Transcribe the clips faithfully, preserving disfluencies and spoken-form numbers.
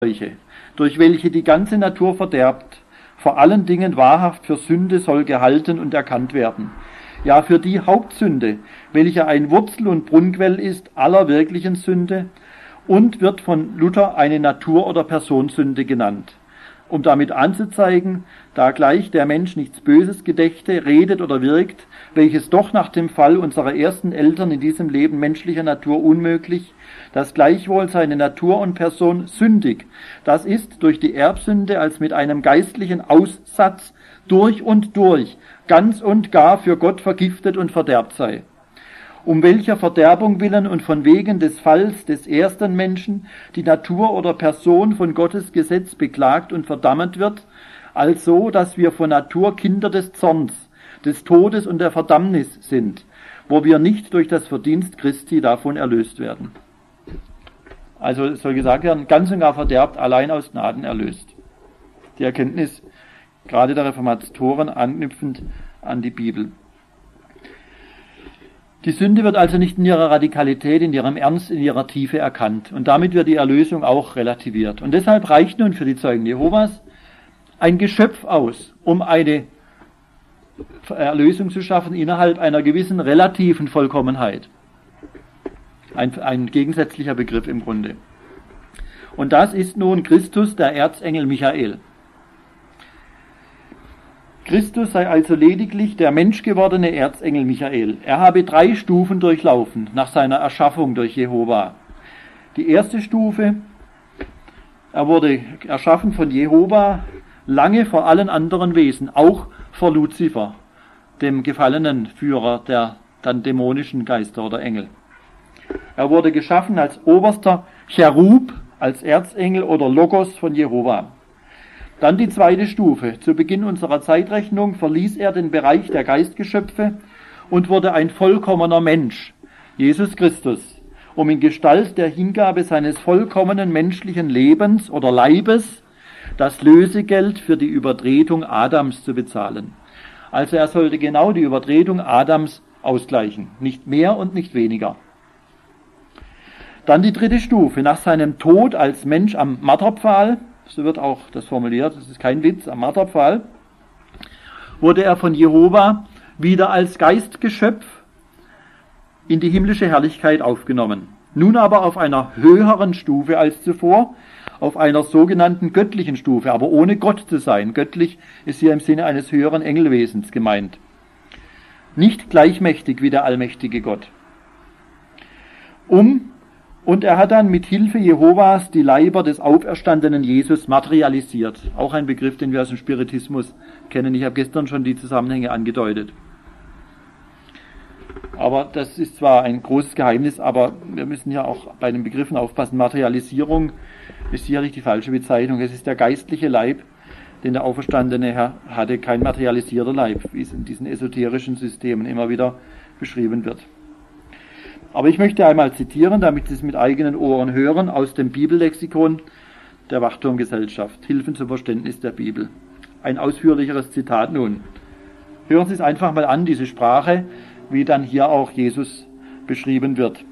Seuche, durch welche die ganze Natur verderbt, vor allen Dingen wahrhaft für Sünde soll gehalten und erkannt werden. Ja, für die Hauptsünde, welche ein Wurzel- und Brunnquell ist aller wirklichen Sünde und wird von Luther eine Natur- oder Personensünde genannt, um damit anzuzeigen, da gleich der Mensch nichts Böses gedächte, redet oder wirkt, welches doch nach dem Fall unserer ersten Eltern in diesem Leben menschlicher Natur unmöglich, dass gleichwohl seine Natur und Person sündig, das ist durch die Erbsünde als mit einem geistlichen Aussatz durch und durch, ganz und gar für Gott vergiftet und verderbt sei. Um welcher Verderbung willen und von wegen des Falls des ersten Menschen die Natur oder Person von Gottes Gesetz beklagt und verdammt wird, also dass wir von Natur Kinder des Zorns, des Todes und der Verdammnis sind, wo wir nicht durch das Verdienst Christi davon erlöst werden. Also es soll gesagt werden, ganz und gar verderbt, allein aus Gnaden erlöst. Die Erkenntnis gerade der Reformatoren anknüpfend an die Bibel. Die Sünde wird also nicht in ihrer Radikalität, in ihrem Ernst, in ihrer Tiefe erkannt. Und damit wird die Erlösung auch relativiert. Und deshalb reicht nun für die Zeugen Jehovas ein Geschöpf aus, um eine Erlösung zu schaffen innerhalb einer gewissen relativen Vollkommenheit. Ein, ein gegensätzlicher Begriff im Grunde. Und das ist nun Christus, der Erzengel Michael. Christus sei also lediglich der menschgewordene Erzengel Michael. Er habe drei Stufen durchlaufen nach seiner Erschaffung durch Jehova. Die erste Stufe, er wurde erschaffen von Jehova lange vor allen anderen Wesen, auch vor Luzifer, dem gefallenen Führer der dann dämonischen Geister oder Engel. Er wurde geschaffen als oberster Cherub, als Erzengel oder Logos von Jehova. Dann die zweite Stufe. Zu Beginn unserer Zeitrechnung verließ er den Bereich der Geistgeschöpfe und wurde ein vollkommener Mensch, Jesus Christus, um in Gestalt der Hingabe seines vollkommenen menschlichen Lebens oder Leibes das Lösegeld für die Übertretung Adams zu bezahlen. Also er sollte genau die Übertretung Adams ausgleichen, nicht mehr und nicht weniger. Dann die dritte Stufe. Nach seinem Tod als Mensch am Marterpfahl, so wird auch das formuliert, das ist kein Witz, am Marterpfahl, wurde er von Jehova wieder als Geistgeschöpf in die himmlische Herrlichkeit aufgenommen. Nun aber auf einer höheren Stufe als zuvor, auf einer sogenannten göttlichen Stufe, aber ohne Gott zu sein. Göttlich ist hier im Sinne eines höheren Engelwesens gemeint. Nicht gleichmächtig wie der allmächtige Gott. Um Und er hat dann mit Hilfe Jehovas die Leiber des auferstandenen Jesus materialisiert. Auch ein Begriff, den wir aus dem Spiritismus kennen. Ich habe gestern schon die Zusammenhänge angedeutet. Aber das ist zwar ein großes Geheimnis, aber wir müssen ja auch bei den Begriffen aufpassen. Materialisierung ist sicherlich die falsche Bezeichnung. Es ist der geistliche Leib, den der auferstandene Herr hatte, kein materialisierter Leib, wie es in diesen esoterischen Systemen immer wieder beschrieben wird. Aber ich möchte einmal zitieren, damit Sie es mit eigenen Ohren hören, aus dem Bibellexikon der Wachturmgesellschaft, Hilfen zum Verständnis der Bibel. Ein ausführlicheres Zitat nun. Hören Sie es einfach mal an, diese Sprache, wie dann hier auch Jesus beschrieben wird.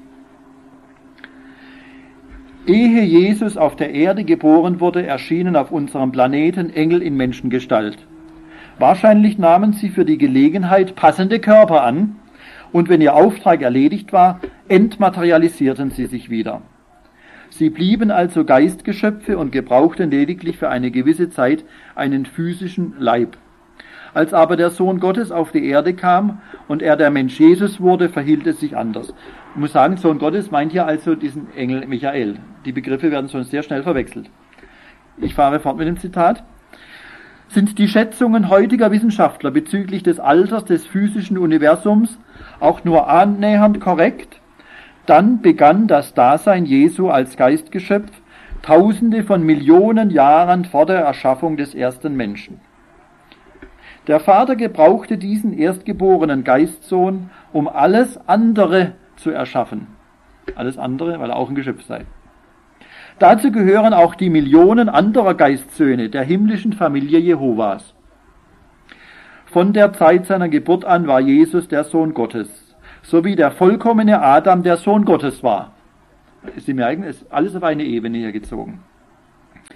Ehe Jesus auf der Erde geboren wurde, erschienen auf unserem Planeten Engel in Menschengestalt. Wahrscheinlich nahmen sie für die Gelegenheit passende Körper an, und wenn ihr Auftrag erledigt war, entmaterialisierten sie sich wieder. Sie blieben also Geistgeschöpfe und gebrauchten lediglich für eine gewisse Zeit einen physischen Leib. Als aber der Sohn Gottes auf die Erde kam und er der Mensch Jesus wurde, verhielt es sich anders. Ich muss sagen, Sohn Gottes meint hier also diesen Engel Michael. Die Begriffe werden sonst sehr schnell verwechselt. Ich fahre fort mit dem Zitat. Sind die Schätzungen heutiger Wissenschaftler bezüglich des Alters des physischen Universums auch nur annähernd korrekt, dann begann das Dasein Jesu als Geistgeschöpf Tausende von Millionen Jahren vor der Erschaffung des ersten Menschen. Der Vater gebrauchte diesen erstgeborenen Geistsohn, um alles andere zu erschaffen. Alles andere, weil er auch ein Geschöpf sei. Dazu gehören auch die Millionen anderer Geistsöhne der himmlischen Familie Jehovas. Von der Zeit seiner Geburt an war Jesus der Sohn Gottes, so wie der vollkommene Adam der Sohn Gottes war. Sie merken, es ist alles auf eine Ebene hier gezogen.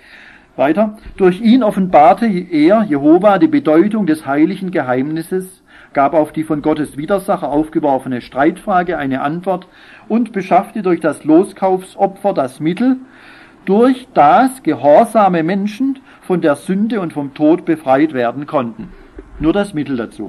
Weiter. Durch ihn offenbarte er, Jehova, die Bedeutung des heiligen Geheimnisses, gab auf die von Gottes Widersacher aufgeworfene Streitfrage eine Antwort und beschaffte durch das Loskaufsopfer das Mittel, durch das gehorsame Menschen von der Sünde und vom Tod befreit werden konnten. Nur das Mittel dazu.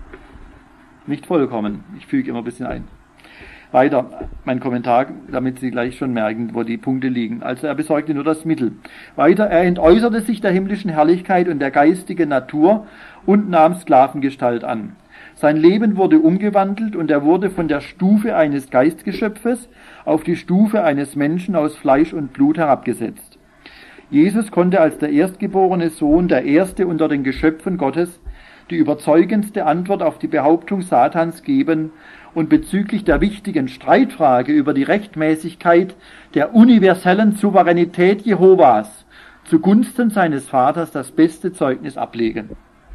Nicht vollkommen. Ich füge immer ein bisschen ein. Weiter, mein Kommentar, damit Sie gleich schon merken, wo die Punkte liegen. Also er besorgte nur das Mittel. Weiter, er entäußerte sich der himmlischen Herrlichkeit und der geistigen Natur und nahm Sklavengestalt an. Sein Leben wurde umgewandelt und er wurde von der Stufe eines Geistgeschöpfes auf die Stufe eines Menschen aus Fleisch und Blut herabgesetzt. Jesus konnte als der erstgeborene Sohn, der erste unter den Geschöpfen Gottes, die überzeugendste Antwort auf die Behauptung Satans geben und bezüglich der wichtigen Streitfrage über die Rechtmäßigkeit der universellen Souveränität Jehovas zugunsten seines Vaters das beste Zeugnis ablegen.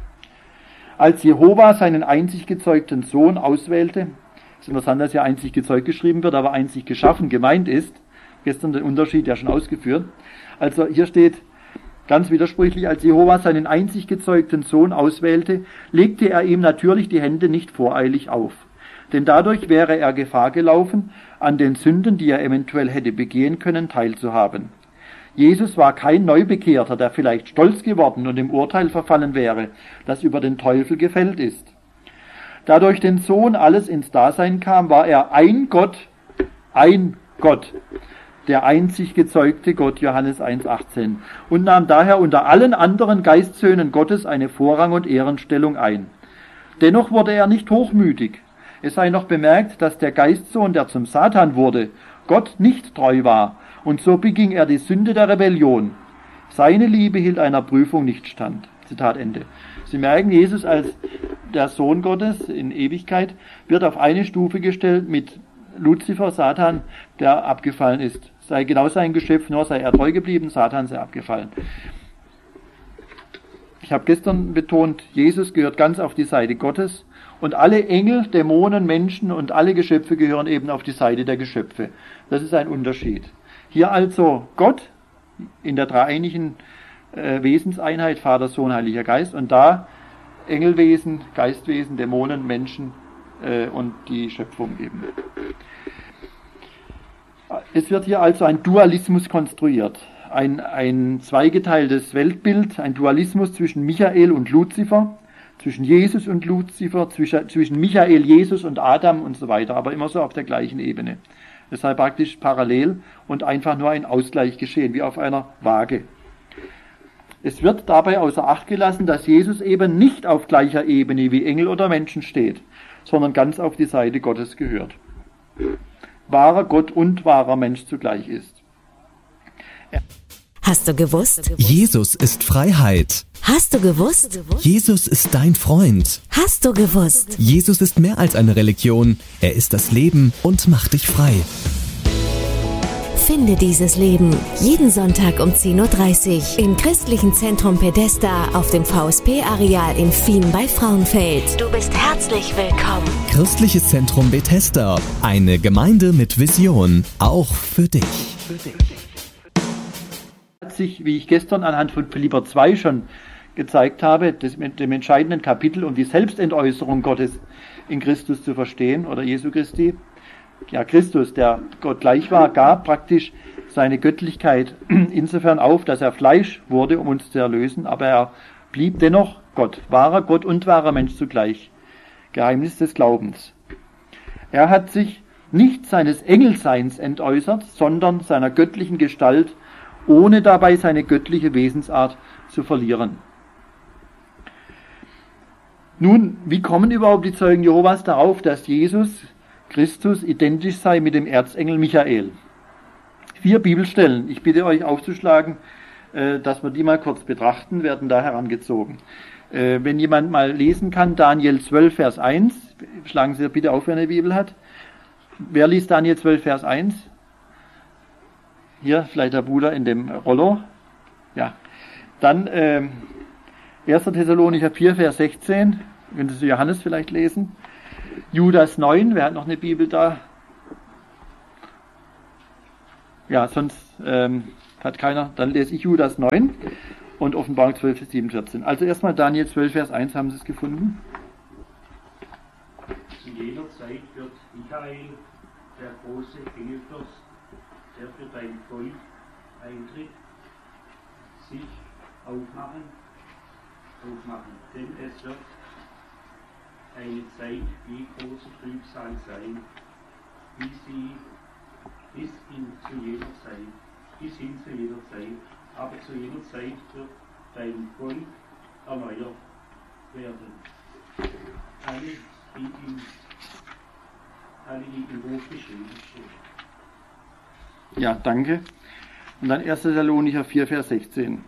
Als Jehova seinen einzig gezeugten Sohn auswählte, ist interessant, dass ja einzig gezeugt geschrieben wird, aber einzig geschaffen gemeint ist, gestern den Unterschied ja schon ausgeführt, also hier steht ganz widersprüchlich, als Jehova seinen einzig gezeugten Sohn auswählte, legte er ihm natürlich die Hände nicht voreilig auf. Denn dadurch wäre er Gefahr gelaufen, an den Sünden, die er eventuell hätte begehen können, teilzuhaben. Jesus war kein Neubekehrter, der vielleicht stolz geworden und im Urteil verfallen wäre, das über den Teufel gefällt ist. Da durch den Sohn alles ins Dasein kam, war er ein Gott, ein Gott, der einzig gezeugte Gott, Johannes eins achtzehn, und nahm daher unter allen anderen Geistsöhnen Gottes eine Vorrang- und Ehrenstellung ein. Dennoch wurde er nicht hochmütig. Es sei noch bemerkt, dass der Geistsohn, der zum Satan wurde, Gott nicht treu war, und so beging er die Sünde der Rebellion. Seine Liebe hielt einer Prüfung nicht stand. Zitat Ende. Sie merken, Jesus als der Sohn Gottes in Ewigkeit wird auf eine Stufe gestellt mit Luzifer, Satan, der abgefallen ist. Sei genau sein Geschöpf, nur sei er treu geblieben, Satan sei abgefallen. Ich habe gestern betont, Jesus gehört ganz auf die Seite Gottes und alle Engel, Dämonen, Menschen und alle Geschöpfe gehören eben auf die Seite der Geschöpfe. Das ist ein Unterschied. Hier also Gott in der dreieinigen äh, Wesenseinheit, Vater, Sohn, Heiliger Geist, und da Engelwesen, Geistwesen, Dämonen, Menschen äh, und die Schöpfung eben. Es wird hier also ein Dualismus konstruiert, ein, ein zweigeteiltes Weltbild, ein Dualismus zwischen Michael und Luzifer, zwischen Jesus und Luzifer, zwischen, zwischen Michael, Jesus und Adam und so weiter, aber immer so auf der gleichen Ebene. Das sei praktisch parallel und einfach nur ein Ausgleich geschehen, wie auf einer Waage. Es wird dabei außer Acht gelassen, dass Jesus eben nicht auf gleicher Ebene wie Engel oder Menschen steht, sondern ganz auf die Seite Gottes gehört. Wahrer Gott und wahrer Mensch zugleich ist. Hast du gewusst? Jesus ist Freiheit. Hast du gewusst? Jesus ist dein Freund. Hast du gewusst? Jesus ist mehr als eine Religion. Er ist das Leben und macht dich frei. Finde dieses Leben jeden Sonntag um zehn Uhr dreißig im Christlichen Zentrum Pedesta auf dem V S P-Areal in Fien bei Frauenfeld. Du bist herzlich willkommen. Christliches Zentrum Bethesda. Eine Gemeinde mit Vision. Auch für dich. Für dich. Sich, wie ich gestern anhand von Philipper zwei schon gezeigt habe, das mit dem entscheidenden Kapitel, um die Selbstentäußerung Gottes in Christus zu verstehen, oder Jesu Christi. Ja, Christus, der Gott gleich war, gab praktisch seine Göttlichkeit insofern auf, dass er Fleisch wurde, um uns zu erlösen, aber er blieb dennoch Gott, wahrer Gott und wahrer Mensch zugleich. Geheimnis des Glaubens. Er hat sich nicht seines Engelseins entäußert, sondern seiner göttlichen Gestalt, ohne dabei seine göttliche Wesensart zu verlieren. Nun, wie kommen überhaupt die Zeugen Jehovas darauf, dass Jesus Christus identisch sei mit dem Erzengel Michael? Vier Bibelstellen. Ich bitte euch aufzuschlagen, dass wir die mal kurz betrachten, werden da herangezogen. Wenn jemand mal lesen kann, Daniel zwölf, Vers eins, schlagen Sie bitte auf, wer eine Bibel hat. Wer liest Daniel zwölf, Vers eins? Hier, vielleicht der Bruder in dem Rollo. Ja. Dann äh, erster Thessalonicher vier, Vers sechzehn. Könntest du Johannes vielleicht lesen? Judas neun, wer hat noch eine Bibel da? Ja, sonst ähm, Hat keiner? Dann lese ich Judas neun und Offenbarung zwölf, Vers sieben, vierzehn. Also erstmal Daniel zwölf, Vers eins, haben Sie es gefunden? Zu jener Zeit wird Michael, der große Engelfürst, der für dein Volk eintritt, sich aufmachen, aufmachen. Denn es wird eine Zeit wie große Trübsal sein, wie sie bis in zu jener Zeit, bis hin zu jener Zeit, aber zu jener Zeit wird dein Volk erneuert werden. Alle, die im, alle, die im Ruf geschrieben stehen. Ja, danke. Und dann erster Thessalonicher vier, Vers sechzehn.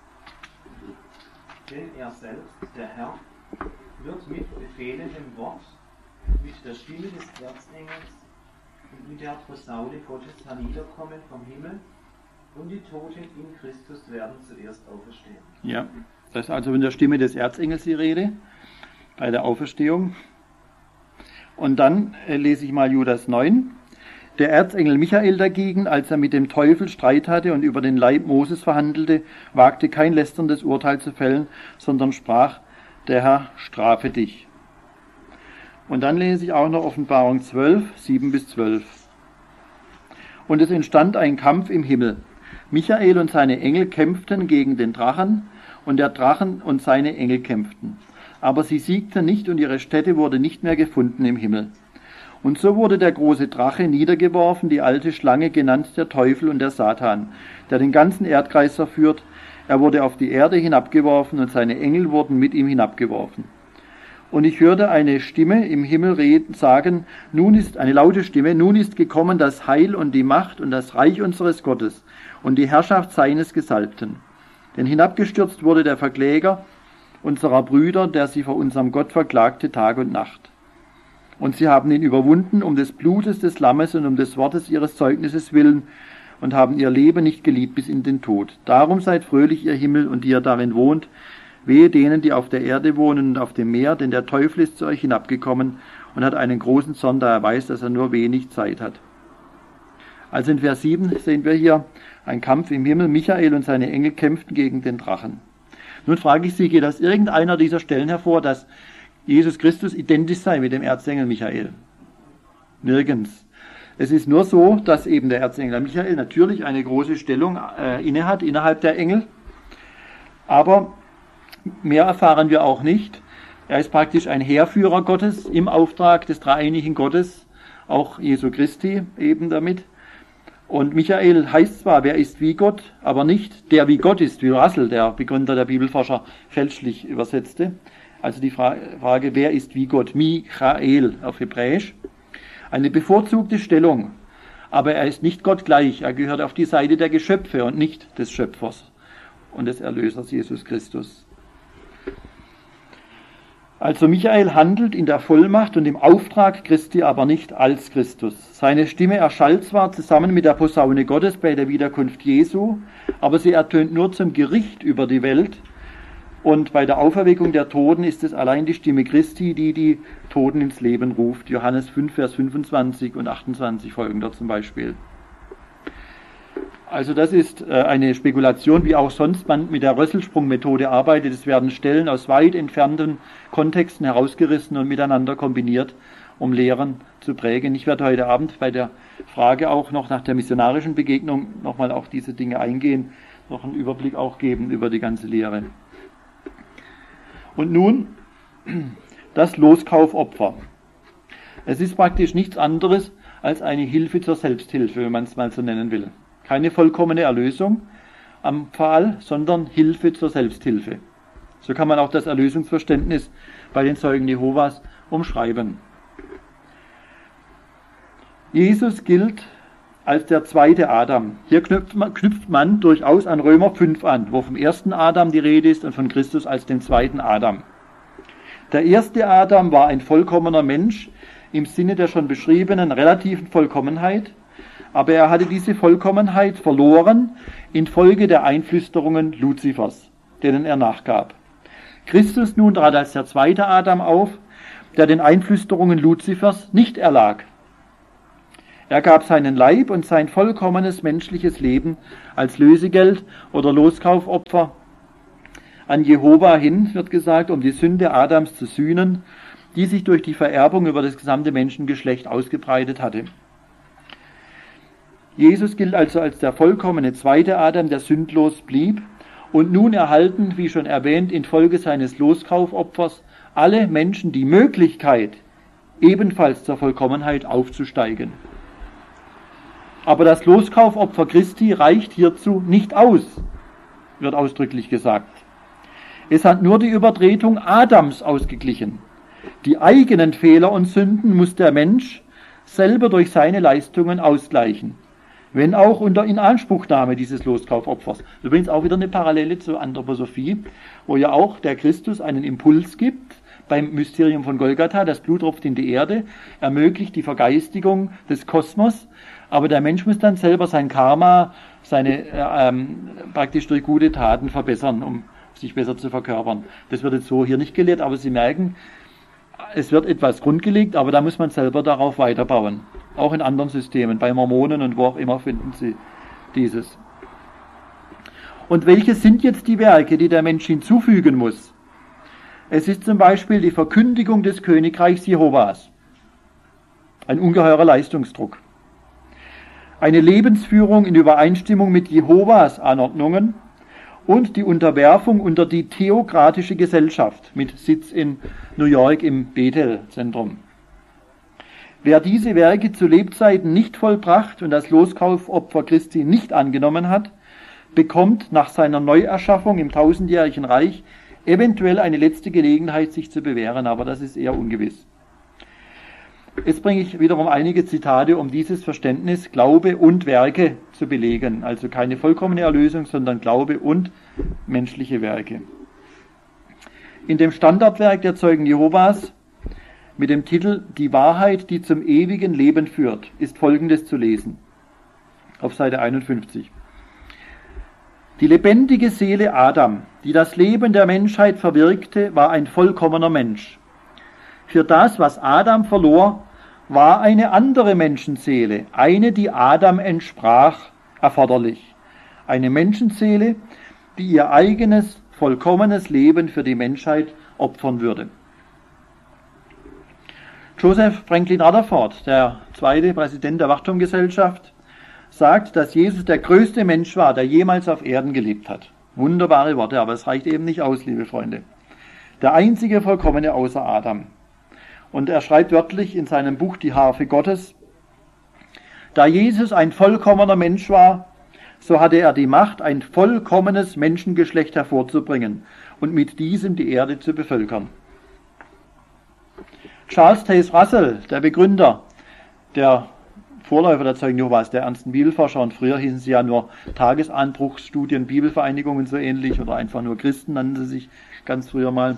Denn er selbst, der Herr, wird mit befehlendem Wort, mit der Stimme des Erzengels und mit der Posaune Gottes herniederkommen vom Himmel, und die Toten in Christus werden zuerst auferstehen. Ja, das ist also mit der Stimme des Erzengels die Rede, bei der Auferstehung. Und dann äh, lese ich mal Judas neun. Der Erzengel Michael dagegen, als er mit dem Teufel Streit hatte und über den Leib Moses verhandelte, wagte kein lästerndes Urteil zu fällen, sondern sprach, der Herr strafe dich. Und dann lese ich auch noch Offenbarung zwölf, sieben bis zwölf. Und es entstand ein Kampf im Himmel. Michael und seine Engel kämpften gegen den Drachen, und der Drachen und seine Engel kämpften. Aber sie siegten nicht, und ihre Stätte wurde nicht mehr gefunden im Himmel. Und so wurde der große Drache niedergeworfen, die alte Schlange, genannt der Teufel und der Satan, der den ganzen Erdkreis verführt. Er wurde auf die Erde hinabgeworfen, und seine Engel wurden mit ihm hinabgeworfen. Und ich hörte eine Stimme im Himmel reden, sagen, nun ist, eine laute Stimme, nun ist gekommen das Heil und die Macht und das Reich unseres Gottes und die Herrschaft seines Gesalbten. Denn hinabgestürzt wurde der Verkläger unserer Brüder, der sie vor unserem Gott verklagte Tag und Nacht. Und sie haben ihn überwunden um des Blutes des Lammes und um des Wortes ihres Zeugnisses willen und haben ihr Leben nicht geliebt bis in den Tod. Darum seid fröhlich, ihr Himmel, und die ihr darin wohnt. Wehe denen, die auf der Erde wohnen und auf dem Meer, denn der Teufel ist zu euch hinabgekommen und hat einen großen Zorn, da er weiß, dass er nur wenig Zeit hat. Also in Vers sieben sehen wir hier einen Kampf im Himmel. Michael und seine Engel kämpften gegen den Drachen. Nun frage ich Sie, geht aus irgendeiner dieser Stellen hervor, dass Jesus Christus identisch sei mit dem Erzengel Michael? Nirgends. Es ist nur so, dass eben der Erzengel Michael natürlich eine große Stellung äh, innehat innerhalb der Engel, aber mehr erfahren wir auch nicht. Er ist praktisch ein Heerführer Gottes im Auftrag des dreieinigen Gottes, auch Jesu Christi eben damit. Und Michael heißt zwar, wer ist wie Gott, aber nicht der wie Gott ist, wie Russell, der Begründer der Bibelforscher, fälschlich übersetzte. Also die Frage, wer ist wie Gott? Michael auf Hebräisch. Eine bevorzugte Stellung, aber er ist nicht Gott gleich. Er gehört auf die Seite der Geschöpfe und nicht des Schöpfers und des Erlösers Jesus Christus. Also Michael handelt in der Vollmacht und im Auftrag Christi, aber nicht als Christus. Seine Stimme erschallt zwar zusammen mit der Posaune Gottes bei der Wiederkunft Jesu, aber sie ertönt nur zum Gericht über die Welt. Und bei der Auferweckung der Toten ist es allein die Stimme Christi, die die Toten ins Leben ruft. Johannes fünf, Vers fünfundzwanzig und achtundzwanzig folgender zum Beispiel. Also das ist eine Spekulation, wie auch sonst man mit der Rösselsprung-Methode arbeitet. Es werden Stellen aus weit entfernten Kontexten herausgerissen und miteinander kombiniert, um Lehren zu prägen. Ich werde heute Abend bei der Frage auch noch nach der missionarischen Begegnung nochmal auf diese Dinge eingehen, noch einen Überblick auch geben über die ganze Lehre. Und nun das Loskaufopfer. Es ist praktisch nichts anderes als eine Hilfe zur Selbsthilfe, wenn man es mal so nennen will. Keine vollkommene Erlösung am Pfahl, sondern Hilfe zur Selbsthilfe. So kann man auch das Erlösungsverständnis bei den Zeugen Jehovas umschreiben. Jesus gilt als der zweite Adam. Hier knüpft man, knüpft man durchaus an Römer fünf an, wo vom ersten Adam die Rede ist und von Christus als dem zweiten Adam. Der erste Adam war ein vollkommener Mensch im Sinne der schon beschriebenen relativen Vollkommenheit, aber er hatte diese Vollkommenheit verloren infolge der Einflüsterungen Luzifers, denen er nachgab. Christus nun trat als der zweite Adam auf, der den Einflüsterungen Luzifers nicht erlag. Er gab seinen Leib und sein vollkommenes menschliches Leben als Lösegeld oder Loskaufopfer an Jehova hin, wird gesagt, um die Sünde Adams zu sühnen, die sich durch die Vererbung über das gesamte Menschengeschlecht ausgebreitet hatte. Jesus gilt also als der vollkommene zweite Adam, der sündlos blieb, und nun erhalten, wie schon erwähnt, infolge seines Loskaufopfers alle Menschen die Möglichkeit, ebenfalls zur Vollkommenheit aufzusteigen. Aber das Loskaufopfer Christi reicht hierzu nicht aus, wird ausdrücklich gesagt. Es hat nur die Übertretung Adams ausgeglichen. Die eigenen Fehler und Sünden muss der Mensch selber durch seine Leistungen ausgleichen, wenn auch unter Inanspruchnahme dieses Loskaufopfers. Übrigens auch wieder eine Parallele zur Anthroposophie, wo ja auch der Christus einen Impuls gibt beim Mysterium von Golgatha. Das Blut tropft in die Erde, ermöglicht die Vergeistigung des Kosmos, aber der Mensch muss dann selber sein Karma, seine äh, ähm, praktisch durch gute Taten verbessern, um sich besser zu verkörpern. Das wird jetzt so hier nicht gelehrt, aber Sie merken, es wird etwas grundgelegt, aber da muss man selber darauf weiterbauen. Auch in anderen Systemen, bei Mormonen und wo auch immer finden Sie dieses. Und welche sind jetzt die Werke, die der Mensch hinzufügen muss? Es ist zum Beispiel die Verkündigung des Königreichs Jehovas. Ein ungeheurer Leistungsdruck. Eine Lebensführung in Übereinstimmung mit Jehovas Anordnungen und die Unterwerfung unter die theokratische Gesellschaft mit Sitz in New York im Bethel-Zentrum. Wer diese Werke zu Lebzeiten nicht vollbracht und das Loskaufopfer Christi nicht angenommen hat, bekommt nach seiner Neuerschaffung im tausendjährigen Reich eventuell eine letzte Gelegenheit, sich zu bewähren, aber das ist eher ungewiss. Jetzt bringe ich wiederum einige Zitate, um dieses Verständnis Glaube und Werke zu belegen. Also keine vollkommene Erlösung, sondern Glaube und menschliche Werke. In dem Standardwerk der Zeugen Jehovas mit dem Titel Die Wahrheit, die zum ewigen Leben führt, ist Folgendes zu lesen. Auf Seite einundfünfzig. Die lebendige Seele Adam, die das Leben der Menschheit verwirkte, war ein vollkommener Mensch. Für das, was Adam verlor, war eine andere Menschenseele, eine, die Adam entsprach, erforderlich. Eine Menschenseele, die ihr eigenes, vollkommenes Leben für die Menschheit opfern würde. Joseph Franklin Rutherford, der zweite Präsident der Wachturmgesellschaft, sagt, dass Jesus der größte Mensch war, der jemals auf Erden gelebt hat. Wunderbare Worte, aber es reicht eben nicht aus, liebe Freunde. Der einzige Vollkommene außer Adam. Und er schreibt wörtlich in seinem Buch Die Harfe Gottes, da Jesus ein vollkommener Mensch war, so hatte er die Macht, ein vollkommenes Menschengeschlecht hervorzubringen und mit diesem die Erde zu bevölkern. Charles Taze Russell, der Begründer, der Vorläufer der Zeugen Jehovas, der ernsten Bibelforscher, und früher hießen sie ja nur Tagesanbruchsstudien, Bibelvereinigungen so ähnlich, oder einfach nur Christen nannten sie sich ganz früher mal.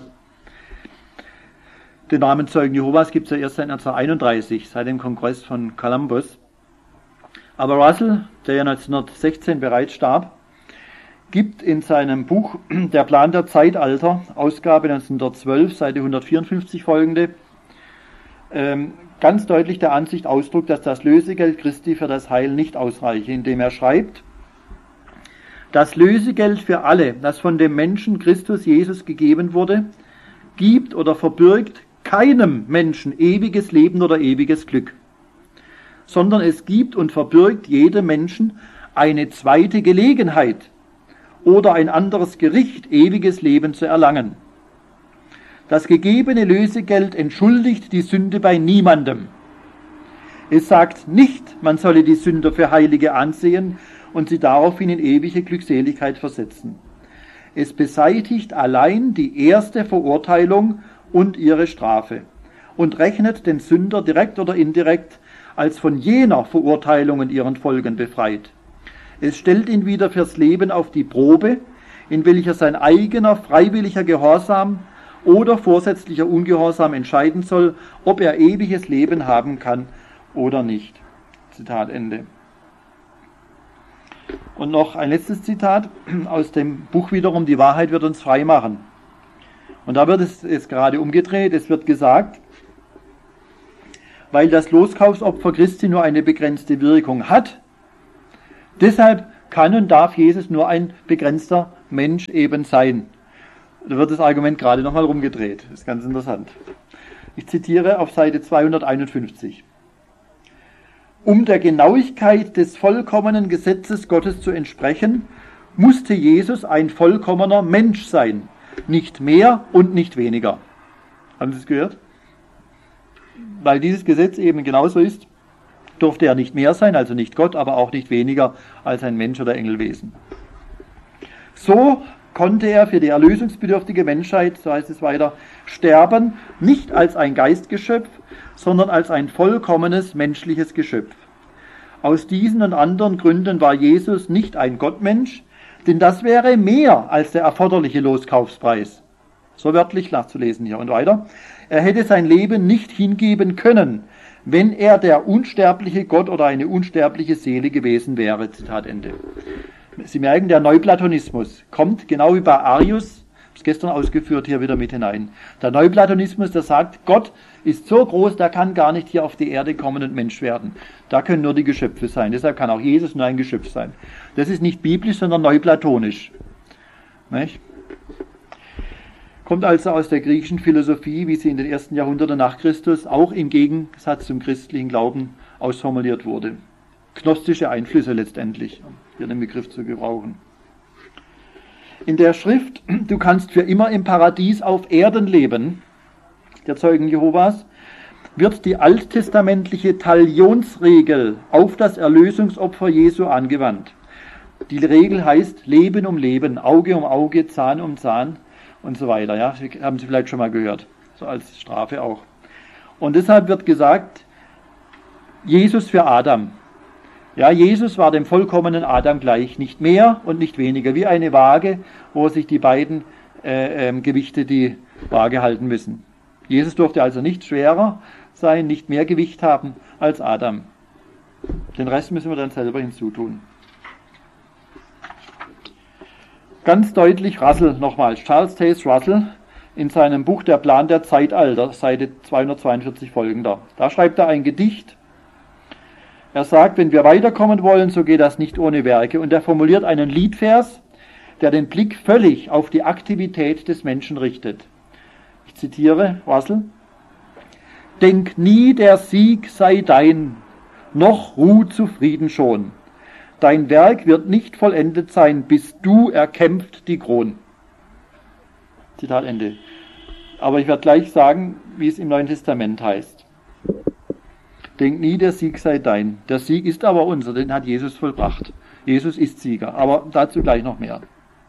Den Namen Zeugen Jehovas gibt es ja erst seit neunzehnhunderteinunddreißig, seit dem Kongress von Columbus. Aber Russell, der ja neunzehnhundertsechzehn bereits starb, gibt in seinem Buch Der Plan der Zeitalter, Ausgabe neunzehnhundertzwölf, Seite hundertvierundfünfzig folgende, ähm, ganz deutlich der Ansicht Ausdruck, dass das Lösegeld Christi für das Heil nicht ausreiche, indem er schreibt, das Lösegeld für alle, das von dem Menschen Christus Jesus gegeben wurde, gibt oder verbirgt keinem Menschen ewiges Leben oder ewiges Glück, sondern es gibt und verbirgt jedem Menschen eine zweite Gelegenheit oder ein anderes Gericht, ewiges Leben zu erlangen. Das gegebene Lösegeld entschuldigt die Sünde bei niemandem. Es sagt nicht, man solle die Sünder für Heilige ansehen und sie daraufhin in ewige Glückseligkeit versetzen. Es beseitigt allein die erste Verurteilung und ihre Strafe und rechnet den Sünder direkt oder indirekt als von jener Verurteilung und ihren Folgen befreit. Es stellt ihn wieder fürs Leben auf die Probe, in welcher sein eigener freiwilliger Gehorsam oder vorsätzlicher Ungehorsam entscheiden soll, ob er ewiges Leben haben kann oder nicht. Zitat Ende. Und noch ein letztes Zitat aus dem Buch wiederum, Die Wahrheit wird uns frei machen. Und da wird es jetzt gerade umgedreht, es wird gesagt, weil das Loskaufsopfer Christi nur eine begrenzte Wirkung hat. Deshalb kann und darf Jesus nur ein begrenzter Mensch eben sein. Da wird das Argument gerade nochmal rumgedreht. Das ist ganz interessant. Ich zitiere auf Seite zweihunderteinundfünfzig. Um der Genauigkeit des vollkommenen Gesetzes Gottes zu entsprechen, musste Jesus ein vollkommener Mensch sein. Nicht mehr und nicht weniger. Haben Sie es gehört? Weil dieses Gesetz eben genauso ist, durfte er nicht mehr sein, also nicht Gott, aber auch nicht weniger als ein Mensch oder Engelwesen. So konnte er für die erlösungsbedürftige Menschheit, so heißt es weiter, sterben, nicht als ein Geistgeschöpf, sondern als ein vollkommenes menschliches Geschöpf. Aus diesen und anderen Gründen war Jesus nicht ein Gottmensch, denn das wäre mehr als der erforderliche Loskaufspreis. So wörtlich nachzulesen hier und weiter. Er hätte sein Leben nicht hingeben können, wenn er der unsterbliche Gott oder eine unsterbliche Seele gewesen wäre. Zitat Ende. Sie merken, der Neuplatonismus kommt genau wie bei Arius, das gestern ausgeführt, hier wieder mit hinein. Der Neuplatonismus, der sagt, Gott ist so groß, der kann gar nicht hier auf die Erde kommen und Mensch werden. Da können nur die Geschöpfe sein. Deshalb kann auch Jesus nur ein Geschöpf sein. Das ist nicht biblisch, sondern neuplatonisch. Nicht? Kommt also aus der griechischen Philosophie, wie sie in den ersten Jahrhunderten nach Christus auch im Gegensatz zum christlichen Glauben ausformuliert wurde. Gnostische Einflüsse letztendlich, hier den Begriff zu gebrauchen. In der Schrift, du kannst für immer im Paradies auf Erden leben, der Zeugen Jehovas, wird die alttestamentliche Talionsregel auf das Erlösungsopfer Jesu angewandt. Die Regel heißt Leben um Leben, Auge um Auge, Zahn um Zahn und so weiter. Ja, haben Sie vielleicht schon mal gehört, so als Strafe auch. Und deshalb wird gesagt, Jesus für Adam. Ja, Jesus war dem vollkommenen Adam gleich, nicht mehr und nicht weniger, wie eine Waage, wo sich die beiden äh, äh, Gewichte die Waage halten müssen. Jesus durfte also nicht schwerer sein, nicht mehr Gewicht haben als Adam. Den Rest müssen wir dann selber hinzutun. Ganz deutlich Russell nochmals, Charles Taze Russell in seinem Buch Der Plan der Zeitalter, Seite zweihundertzweiundvierzig folgender. Da schreibt er ein Gedicht. Er sagt, wenn wir weiterkommen wollen, so geht das nicht ohne Werke. Und er formuliert einen Liedvers, der den Blick völlig auf die Aktivität des Menschen richtet. Ich zitiere Russell. Denk nie, der Sieg sei dein, noch ruh zufrieden schon. Dein Werk wird nicht vollendet sein, bis du erkämpft die Kron. Zitat Ende. Aber ich werde gleich sagen, wie es im Neuen Testament heißt. Denk nie, der Sieg sei dein. Der Sieg ist aber unser, den hat Jesus vollbracht. Jesus ist Sieger, aber dazu gleich noch mehr.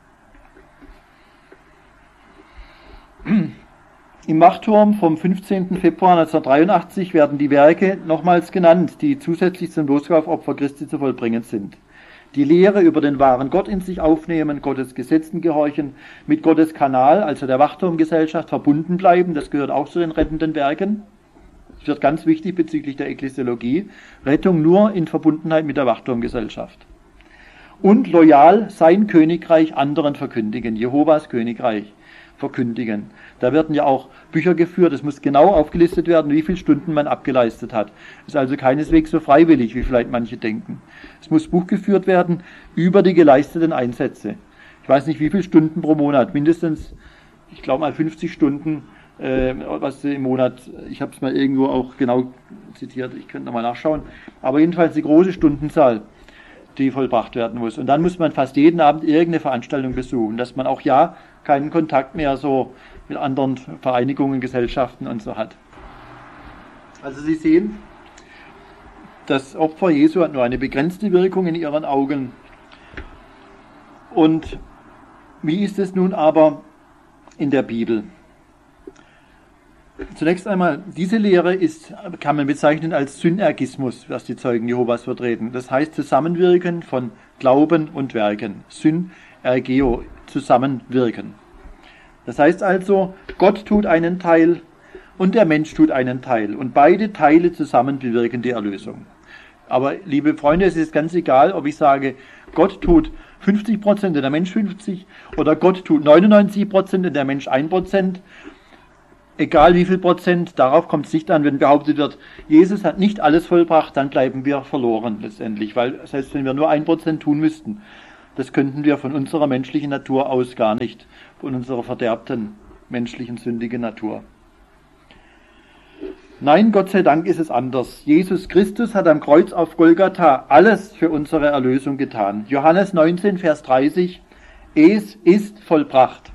Im Wachturm vom fünfzehnten Februar neunzehnhundertdreiundachtzig werden die Werke nochmals genannt, die zusätzlich zum Loskaufopfer Christi zu vollbringen sind. Die Lehre über den wahren Gott in sich aufnehmen, Gottes Gesetzen gehorchen, mit Gottes Kanal, also der Wachturmgesellschaft, verbunden bleiben, das gehört auch zu den rettenden Werken. Das wird ganz wichtig bezüglich der Ekklesiologie. Rettung nur in Verbundenheit mit der Wachturmgesellschaft. Und loyal sein Königreich anderen verkündigen, Jehovas Königreich verkündigen. Da werden ja auch Bücher geführt, es muss genau aufgelistet werden, wie viele Stunden man abgeleistet hat. Ist also keineswegs so freiwillig, wie vielleicht manche denken. Es muss Buch geführt werden über die geleisteten Einsätze. Ich weiß nicht, wie viele Stunden pro Monat, mindestens, ich glaube mal fünfzig Stunden, äh, was im Monat, ich habe es mal irgendwo auch genau zitiert, ich könnte nochmal nachschauen, aber jedenfalls die große Stundenzahl, die vollbracht werden muss. Und dann muss man fast jeden Abend irgendeine Veranstaltung besuchen, dass man auch ja keinen Kontakt mehr so mit anderen Vereinigungen, Gesellschaften und so hat. Also Sie sehen, das Opfer Jesu hat nur eine begrenzte Wirkung in Ihren Augen. Und wie ist es nun aber in der Bibel? Zunächst einmal, diese Lehre ist, kann man bezeichnen als Synergismus, was die Zeugen Jehovas vertreten. Das heißt Zusammenwirken von Glauben und Werken. Synergeo, zusammenwirken. Das heißt also, Gott tut einen Teil und der Mensch tut einen Teil. Und beide Teile zusammen bewirken die Erlösung. Aber liebe Freunde, es ist ganz egal, ob ich sage, Gott tut fünfzig Prozent und der Mensch fünfzig oder Gott tut neunundneunzig Prozent und der Mensch ein Prozent. egal wie viel Prozent, darauf kommt es nicht an. Wenn behauptet wird, Jesus hat nicht alles vollbracht, dann bleiben wir verloren letztendlich. Weil, selbst wenn wir nur ein Prozent tun müssten, das könnten wir von unserer menschlichen Natur aus gar nicht, von unserer verderbten menschlichen, sündigen Natur. Nein, Gott sei Dank ist es anders. Jesus Christus hat am Kreuz auf Golgatha alles für unsere Erlösung getan. Johannes neunzehn, Vers dreißig, es ist vollbracht.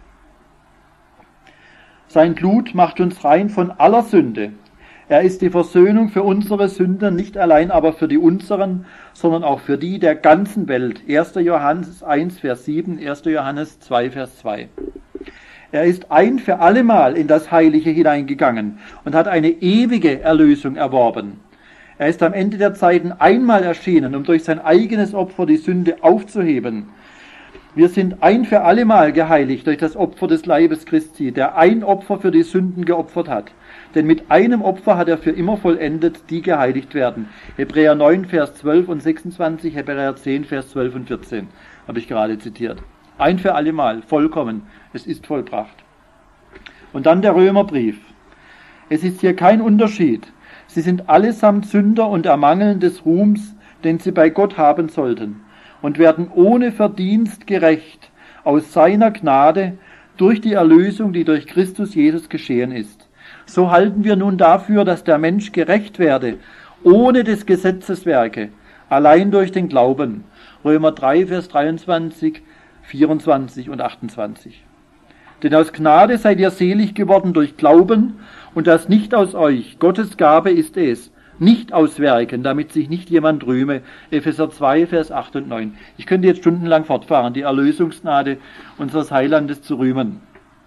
Sein Blut macht uns rein von aller Sünde. Er ist die Versöhnung für unsere Sünden, nicht allein aber für die unseren, sondern auch für die der ganzen Welt. erster Johannes eins, Vers sieben, erster Johannes zwei, Vers zwei. Er ist ein für allemal in das Heilige hineingegangen und hat eine ewige Erlösung erworben. Er ist am Ende der Zeiten einmal erschienen, um durch sein eigenes Opfer die Sünde aufzuheben. Wir sind ein für allemal geheiligt durch das Opfer des Leibes Christi, der ein Opfer für die Sünden geopfert hat. Denn mit einem Opfer hat er für immer vollendet, die geheiligt werden. Hebräer neun, Vers zwölf und sechsundzwanzig, Hebräer zehn, Vers zwölf und vierzehn, habe ich gerade zitiert. Ein für allemal, vollkommen, es ist vollbracht. Und dann der Römerbrief. Es ist hier kein Unterschied. Sie sind allesamt Sünder und ermangeln des Ruhms, den sie bei Gott haben sollten, und werden ohne Verdienst gerecht aus seiner Gnade durch die Erlösung, die durch Christus Jesus geschehen ist. So halten wir nun dafür, dass der Mensch gerecht werde, ohne des Gesetzes Werke, allein durch den Glauben. Römer drei, Vers dreiundzwanzig, vierundzwanzig und achtundzwanzig. Denn aus Gnade seid ihr selig geworden durch Glauben, und das nicht aus euch. Gottes Gabe ist es, nicht aus Werken, damit sich nicht jemand rühme. Epheser zwei, Vers acht und neun. Ich könnte jetzt stundenlang fortfahren, die Erlösungsgnade unseres Heilandes zu rühmen.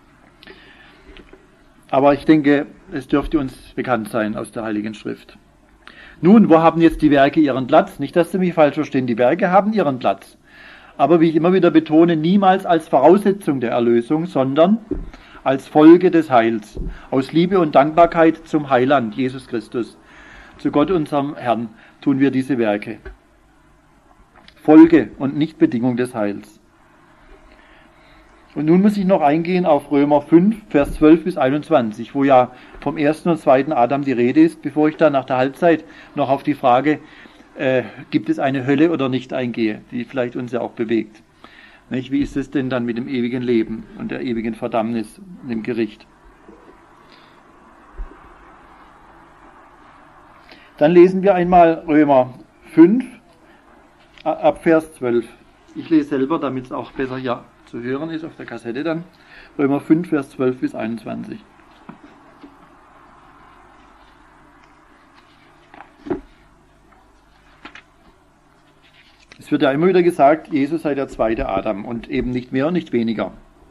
Aber ich denke, es dürfte uns bekannt sein aus der Heiligen Schrift. Nun, wo haben jetzt die Werke ihren Platz? Nicht, dass Sie mich falsch verstehen, die Werke haben ihren Platz. Aber wie ich immer wieder betone, niemals als Voraussetzung der Erlösung, sondern als Folge des Heils. Aus Liebe und Dankbarkeit zum Heiland, Jesus Christus. Zu Gott, unserem Herrn, tun wir diese Werke. Folge und nicht Bedingung des Heils. Und nun muss ich noch eingehen auf Römer fünf, Vers zwölf bis einundzwanzig, wo ja vom ersten und zweiten Adam die Rede ist, bevor ich dann nach der Halbzeit noch auf die Frage, äh, gibt es eine Hölle oder nicht, eingehe, die vielleicht uns ja auch bewegt. Nicht? Wie ist es denn dann mit dem ewigen Leben und der ewigen Verdammnis und dem Gericht? Dann lesen wir einmal Römer fünf, ab Vers zwölf. Ich lese selber, damit es auch besser ja zu hören ist auf der Kassette dann. Römer fünf, Vers zwölf bis einundzwanzig. Es wird ja immer wieder gesagt, Jesus sei der zweite Adam und eben nicht mehr und nicht weniger.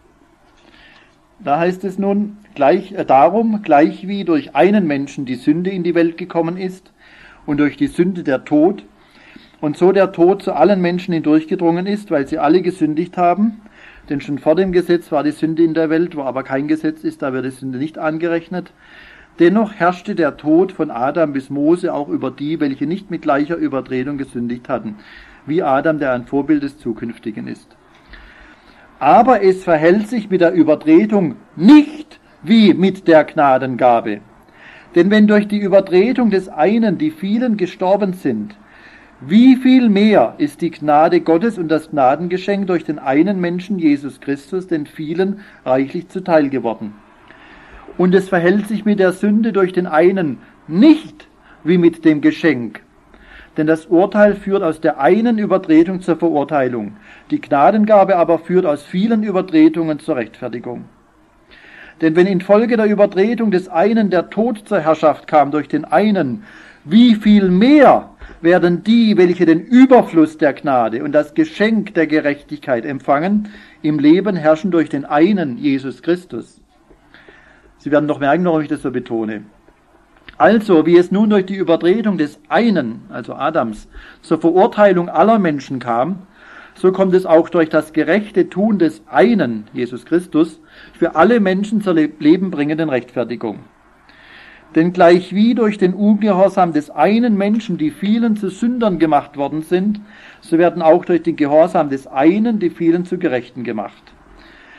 Da heißt es nun, gleich, äh, darum, gleich wie durch einen Menschen die Sünde in die Welt gekommen ist und durch die Sünde der Tod, und so der Tod zu allen Menschen hindurchgedrungen ist, weil sie alle gesündigt haben, denn schon vor dem Gesetz war die Sünde in der Welt, wo aber kein Gesetz ist, da wird die Sünde nicht angerechnet. Dennoch herrschte der Tod von Adam bis Mose auch über die, welche nicht mit gleicher Übertretung gesündigt hatten, wie Adam, der ein Vorbild des Zukünftigen ist. Aber es verhält sich mit der Übertretung nicht wie mit der Gnadengabe. Denn wenn durch die Übertretung des einen die vielen gestorben sind, wie viel mehr ist die Gnade Gottes und das Gnadengeschenk durch den einen Menschen, Jesus Christus, den vielen reichlich zuteil geworden. Und es verhält sich mit der Sünde durch den einen nicht wie mit dem Geschenk. Denn das Urteil führt aus der einen Übertretung zur Verurteilung, die Gnadengabe aber führt aus vielen Übertretungen zur Rechtfertigung. Denn wenn infolge der Übertretung des einen der Tod zur Herrschaft kam durch den einen, wie viel mehr werden die, welche den Überfluss der Gnade und das Geschenk der Gerechtigkeit empfangen, im Leben herrschen durch den einen, Jesus Christus. Sie werden noch merken, warum ich das so betone. Also, wie es nun durch die Übertretung des einen, also Adams, zur Verurteilung aller Menschen kam, so kommt es auch durch das gerechte Tun des einen, Jesus Christus, für alle Menschen zur lebenbringenden Rechtfertigung. Denn gleichwie durch den Ungehorsam des einen Menschen die vielen zu Sündern gemacht worden sind, so werden auch durch den Gehorsam des einen die vielen zu Gerechten gemacht.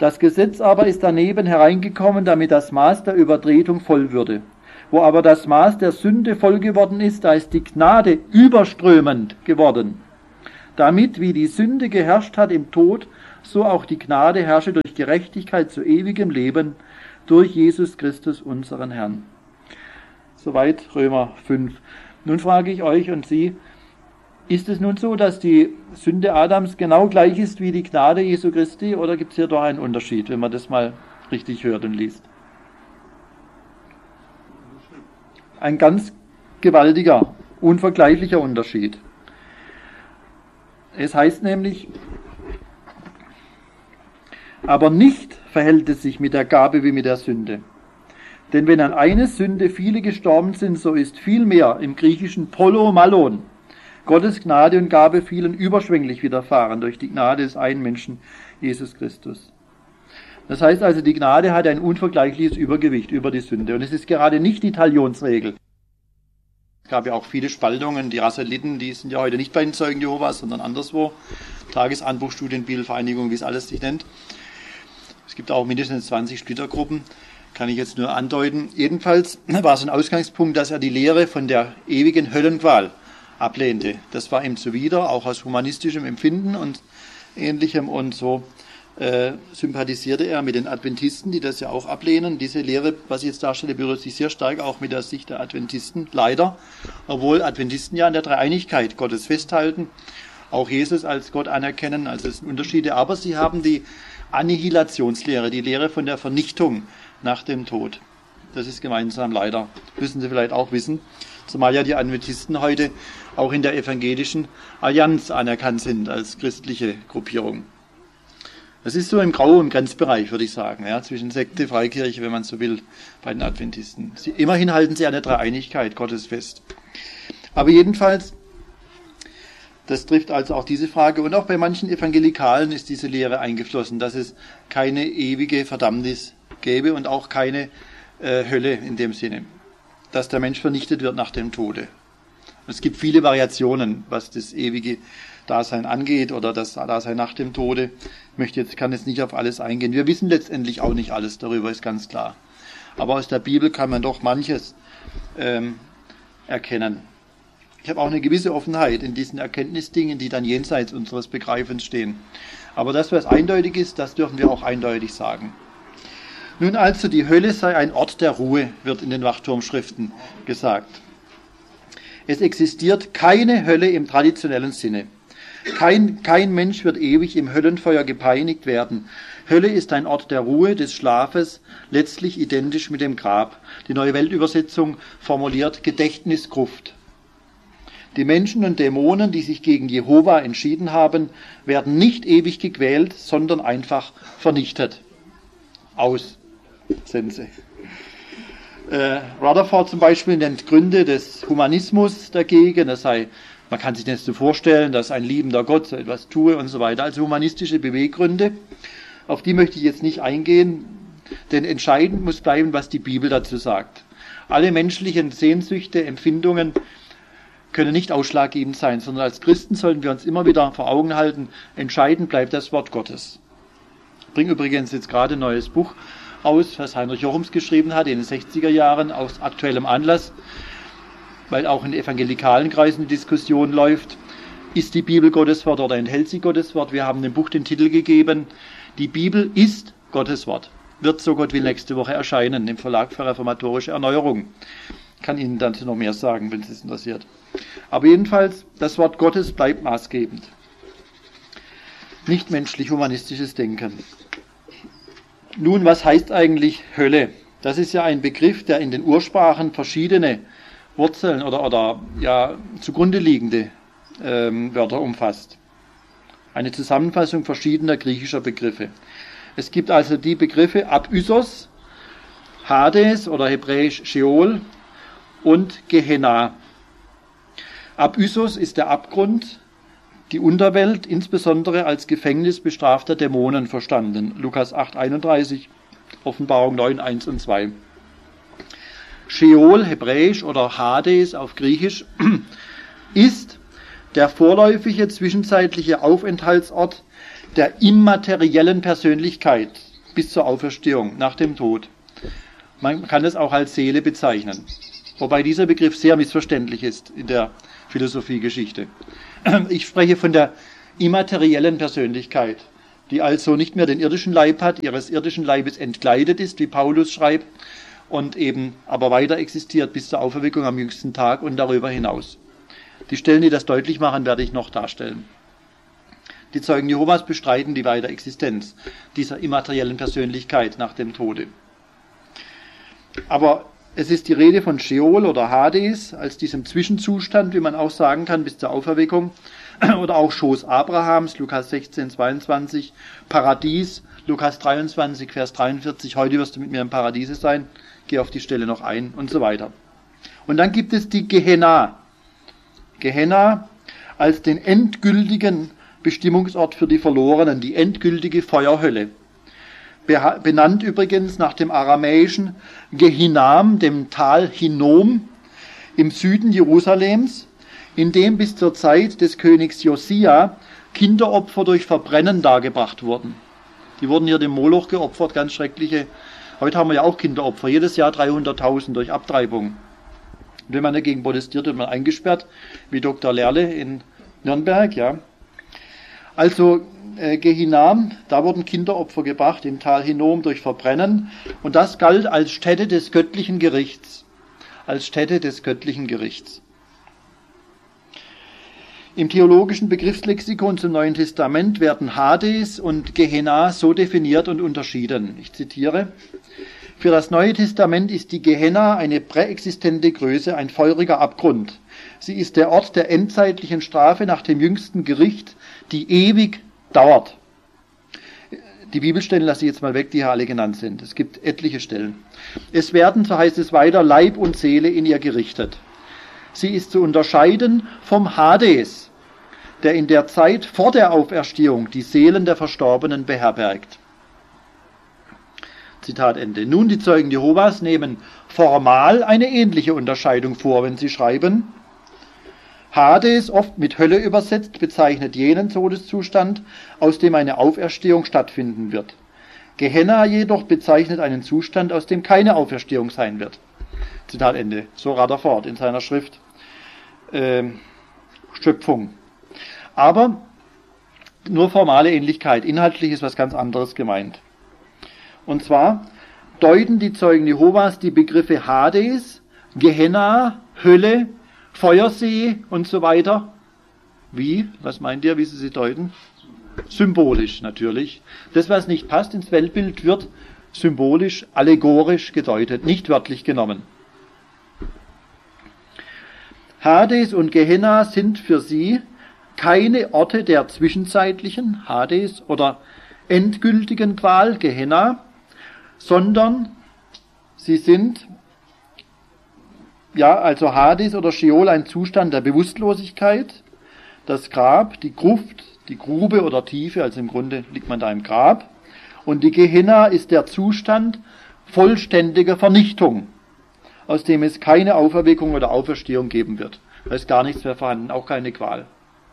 Das Gesetz aber ist daneben hereingekommen, damit das Maß der Übertretung voll würde. Wo aber das Maß der Sünde voll geworden ist, da ist die Gnade überströmend geworden. Damit, wie die Sünde geherrscht hat im Tod, so auch die Gnade herrsche durch Gerechtigkeit zu ewigem Leben durch Jesus Christus, unseren Herrn. Soweit Römer fünf. Nun frage ich euch und Sie, ist es nun so, dass die Sünde Adams genau gleich ist wie die Gnade Jesu Christi, oder gibt es hier doch einen Unterschied, wenn man das mal richtig hört und liest? Ein ganz gewaltiger, unvergleichlicher Unterschied. Es heißt nämlich, aber nicht verhält es sich mit der Gabe wie mit der Sünde. Denn wenn an eine Sünde viele gestorben sind, so ist vielmehr im Griechischen Polo Malon Gottes Gnade und Gabe vielen überschwänglich widerfahren durch die Gnade des einen Menschen, Jesus Christus. Das heißt also, die Gnade hat ein unvergleichliches Übergewicht über die Sünde. Und es ist gerade nicht die Talionsregel. Es gab ja auch viele Spaltungen. Die Rasseliten, die sind ja heute nicht bei den Zeugen Jehovas, sondern anderswo. Tagesanbruch, Studienbibelvereinigung, wie es alles sich nennt. Es gibt auch mindestens zwanzig Splittergruppen. Kann ich jetzt nur andeuten. Jedenfalls war es ein Ausgangspunkt, dass er die Lehre von der ewigen Höllenqual ablehnte. Das war ihm zuwider, auch aus humanistischem Empfinden und Ähnlichem. Und so äh, sympathisierte er mit den Adventisten, die das ja auch ablehnen. Diese Lehre, was ich jetzt darstelle, berührt sich sehr stark auch mit der Sicht der Adventisten, leider. Obwohl Adventisten ja an der Dreieinigkeit Gottes festhalten, auch Jesus als Gott anerkennen. Also es sind Unterschiede. Aber sie haben die Annihilationslehre, die Lehre von der Vernichtung nach dem Tod. Das ist gemeinsam leider. Müssen Sie vielleicht auch wissen. Zumal ja die Adventisten heute auch in der evangelischen Allianz anerkannt sind als christliche Gruppierung. Das ist so im Grau, im Grenzbereich, würde ich sagen, ja, zwischen Sekte, Freikirche, wenn man so will, bei den Adventisten. Sie, immerhin halten sie an der Dreieinigkeit Gottes fest. Aber jedenfalls, das trifft also auch diese Frage. Und auch bei manchen Evangelikalen ist diese Lehre eingeflossen, dass es keine ewige Verdammnis gäbe und auch keine äh, Hölle in dem Sinne, dass der Mensch vernichtet wird nach dem Tode. Es gibt viele Variationen, was das ewige Dasein angeht oder das Dasein nach dem Tode. Ich möchte jetzt, kann jetzt nicht auf alles eingehen. Wir wissen letztendlich auch nicht alles darüber, ist ganz klar. Aber aus der Bibel kann man doch manches ähm, erkennen. Ich habe auch eine gewisse Offenheit in diesen Erkenntnisdingen, die dann jenseits unseres Begreifens stehen. Aber das, was eindeutig ist, das dürfen wir auch eindeutig sagen. Nun also, die Hölle sei ein Ort der Ruhe, wird in den Wachturmschriften gesagt. Es existiert keine Hölle im traditionellen Sinne. Kein, kein Mensch wird ewig im Höllenfeuer gepeinigt werden. Hölle ist ein Ort der Ruhe, des Schlafes, letztlich identisch mit dem Grab. Die Neue Weltübersetzung formuliert Gedächtnisgruft. Die Menschen und Dämonen, die sich gegen Jehova entschieden haben, werden nicht ewig gequält, sondern einfach vernichtet. Aus. Sense. Äh, Rutherford zum Beispiel nennt Gründe des Humanismus dagegen. Das sei, man kann sich das so vorstellen, dass ein liebender Gott so etwas tue und so weiter. Also humanistische Beweggründe. Auf die möchte ich jetzt nicht eingehen, denn entscheidend muss bleiben, was die Bibel dazu sagt. Alle menschlichen Sehnsüchte, Empfindungen können nicht ausschlaggebend sein, sondern als Christen sollten wir uns immer wieder vor Augen halten, entscheidend bleibt das Wort Gottes. Ich bringe übrigens jetzt gerade ein neues Buch aus, was Heinrich Jochums geschrieben hat in den sechziger Jahren aus aktuellem Anlass, weil auch in evangelikalen Kreisen die Diskussion läuft, ist die Bibel Gottes Wort oder enthält sie Gottes Wort? Wir haben dem Buch den Titel gegeben, die Bibel ist Gottes Wort. Wird, so Gott will, nächste Woche erscheinen im Verlag für reformatorische Erneuerung. Ich kann Ihnen dazu noch mehr sagen, wenn es Sie interessiert. Aber jedenfalls, das Wort Gottes bleibt maßgebend. Nicht menschlich-humanistisches Denken. Nun, was heißt eigentlich Hölle? Das ist ja ein Begriff, der in den Ursprachen verschiedene Wurzeln oder, oder ja, zugrunde liegende ähm, Wörter umfasst. Eine Zusammenfassung verschiedener griechischer Begriffe. Es gibt also die Begriffe Abyssos, Hades oder hebräisch Sheol und Gehenna. Abyssos ist der Abgrund, die Unterwelt, insbesondere als Gefängnis bestrafter Dämonen verstanden. Lukas acht einunddreißig, Offenbarung neun eins und zwei. Sheol, hebräisch oder Hades auf Griechisch, ist der vorläufige zwischenzeitliche Aufenthaltsort der immateriellen Persönlichkeit, bis zur Auferstehung, nach dem Tod. Man kann es auch als Seele bezeichnen. Wobei dieser Begriff sehr missverständlich ist in der Philosophiegeschichte. Ich spreche von der immateriellen Persönlichkeit, die also nicht mehr den irdischen Leib hat, ihres irdischen Leibes entkleidet ist, wie Paulus schreibt, und eben aber weiter existiert bis zur Auferweckung am jüngsten Tag und darüber hinaus. Die Stellen, die das deutlich machen, werde ich noch darstellen. Die Zeugen Jehovas bestreiten die Weiterexistenz dieser immateriellen Persönlichkeit nach dem Tode. Aber es ist die Rede von Scheol oder Hades als diesem Zwischenzustand, wie man auch sagen kann, bis zur Auferweckung, oder auch Schoß Abrahams, Lukas sechzehn, zweiundzwanzig, Paradies, Lukas dreiundzwanzig, Vers dreiundvierzig, heute wirst du mit mir im Paradiese sein, geh auf die Stelle noch ein und so weiter. Und dann gibt es die Gehenna. Gehenna als den endgültigen Bestimmungsort für die Verlorenen, die endgültige Feuerhölle. Benannt übrigens nach dem aramäischen Gehinam, dem Tal Hinnom im Süden Jerusalems, in dem bis zur Zeit des Königs Josia Kinderopfer durch Verbrennen dargebracht wurden. Die wurden hier dem Moloch geopfert, ganz schreckliche. Heute haben wir ja auch Kinderopfer, jedes Jahr dreihunderttausend durch Abtreibung. Und wenn man dagegen protestiert, wird man eingesperrt, wie Doktor Lerle in Nürnberg, ja. Also äh, Gehinam, da wurden Kinderopfer gebracht im Tal Hinnom durch Verbrennen, und das galt als Stätte des göttlichen Gerichts, als Stätte des göttlichen Gerichts. Im theologischen Begriffslexikon zum Neuen Testament werden Hades und Gehenna so definiert und unterschieden. Ich zitiere: Für das Neue Testament ist die Gehenna eine präexistente Größe, ein feuriger Abgrund. Sie ist der Ort der endzeitlichen Strafe nach dem jüngsten Gericht, die ewig dauert. Die Bibelstellen lasse ich jetzt mal weg, die hier alle genannt sind. Es gibt etliche Stellen. Es werden, so heißt es weiter, Leib und Seele in ihr gerichtet. Sie ist zu unterscheiden vom Hades, der in der Zeit vor der Auferstehung die Seelen der Verstorbenen beherbergt. Zitat Ende. Nun, die Zeugen Jehovas nehmen formal eine ähnliche Unterscheidung vor, wenn sie schreiben: Hades, oft mit Hölle übersetzt, bezeichnet jenen Todeszustand, aus dem eine Auferstehung stattfinden wird. Gehenna jedoch bezeichnet einen Zustand, aus dem keine Auferstehung sein wird. Zitat Ende. So Rutherford in seiner Schrift äh, Schöpfung. Aber nur formale Ähnlichkeit. Inhaltlich ist was ganz anderes gemeint. Und zwar deuten die Zeugen Jehovas die Begriffe Hades, Gehenna, Hölle, Feuersee und so weiter. Wie? Was meint ihr, wie sie sie deuten? Symbolisch natürlich. Das, was nicht passt ins Weltbild, wird symbolisch, allegorisch gedeutet, nicht wörtlich genommen. Hades und Gehenna sind für sie keine Orte der zwischenzeitlichen, Hades, oder endgültigen Qual, Gehenna, sondern sie sind, ja, also Hades oder Scheol, ein Zustand der Bewusstlosigkeit, das Grab, die Gruft, die Grube oder Tiefe, also im Grunde liegt man da im Grab, und die Gehenna ist der Zustand vollständiger Vernichtung, aus dem es keine Auferweckung oder Auferstehung geben wird. Da ist gar nichts mehr vorhanden, auch keine Qual.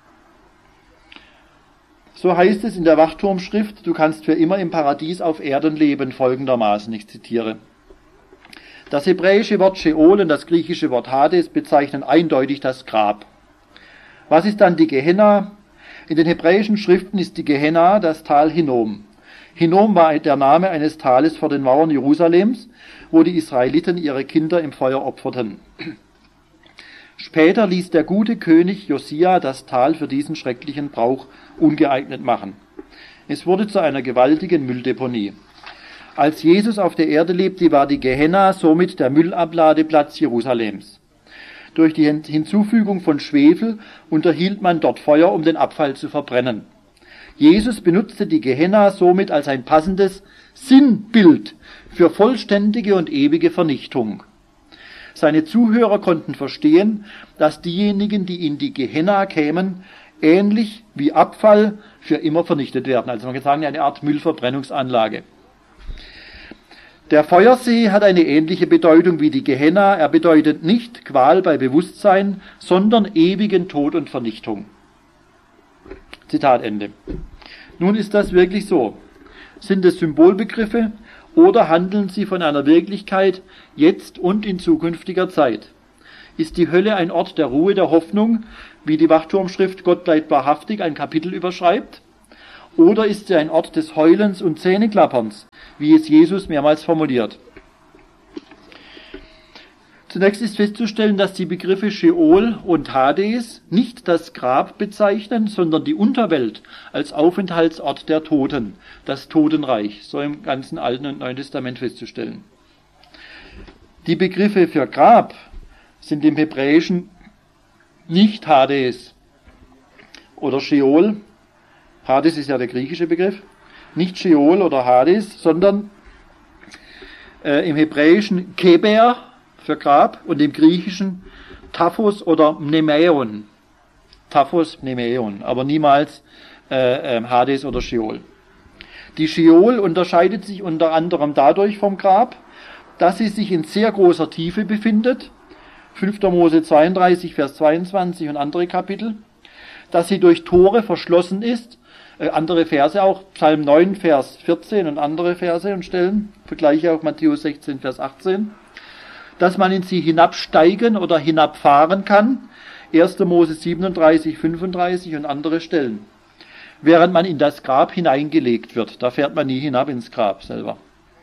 So heißt es in der Wachturmschrift: Du kannst für immer im Paradies auf Erden leben, folgendermaßen, ich zitiere: Das hebräische Wort Scheol und das griechische Wort Hades bezeichnen eindeutig das Grab. Was ist dann die Gehenna? In den hebräischen Schriften ist die Gehenna das Tal Hinnom. Hinnom war der Name eines Tales vor den Mauern Jerusalems, wo die Israeliten ihre Kinder im Feuer opferten. Später ließ der gute König Josia das Tal für diesen schrecklichen Brauch ungeeignet machen. Es wurde zu einer gewaltigen Mülldeponie. Als Jesus auf der Erde lebte, war die Gehenna somit der Müllabladeplatz Jerusalems. Durch die Hinzufügung von Schwefel unterhielt man dort Feuer, um den Abfall zu verbrennen. Jesus benutzte die Gehenna somit als ein passendes Sinnbild für vollständige und ewige Vernichtung. Seine Zuhörer konnten verstehen, dass diejenigen, die in die Gehenna kämen, ähnlich wie Abfall für immer vernichtet werden. Also man kann sagen, eine Art Müllverbrennungsanlage. Der Feuersee hat eine ähnliche Bedeutung wie die Gehenna. Er bedeutet nicht Qual bei Bewusstsein, sondern ewigen Tod und Vernichtung. Zitat Ende. Nun ist das wirklich so. Sind es Symbolbegriffe oder handeln sie von einer Wirklichkeit jetzt und in zukünftiger Zeit? Ist die Hölle ein Ort der Ruhe, der Hoffnung, wie die Wachturmschrift Gott bleibt wahrhaftig ein Kapitel überschreibt? Oder ist sie ein Ort des Heulens und Zähneklapperns, wie es Jesus mehrmals formuliert? Zunächst ist festzustellen, dass die Begriffe Scheol und Hades nicht das Grab bezeichnen, sondern die Unterwelt als Aufenthaltsort der Toten, das Totenreich, so im ganzen Alten und Neuen Testament festzustellen. Die Begriffe für Grab sind im Hebräischen nicht Hades oder Scheol, Hades ist ja der griechische Begriff, nicht Scheol oder Hades, sondern äh, im Hebräischen Keber für Grab und im Griechischen Taphos oder Mnemäon. Taphos, Mnemäon, aber niemals äh, äh, Hades oder Scheol. Die Scheol unterscheidet sich unter anderem dadurch vom Grab, dass sie sich in sehr großer Tiefe befindet, fünfter Mose zweiunddreißig, Vers zweiundzwanzig und andere Kapitel, dass sie durch Tore verschlossen ist, äh, andere Verse auch, Psalm neun, Vers vierzehn und andere Verse und Stellen, vergleiche auch Matthäus sechzehn, Vers achtzehn, dass man in sie hinabsteigen oder hinabfahren kann, erster Mose siebenunddreißig, fünfunddreißig und andere Stellen, während man in das Grab hineingelegt wird, da fährt man nie hinab ins Grab selber.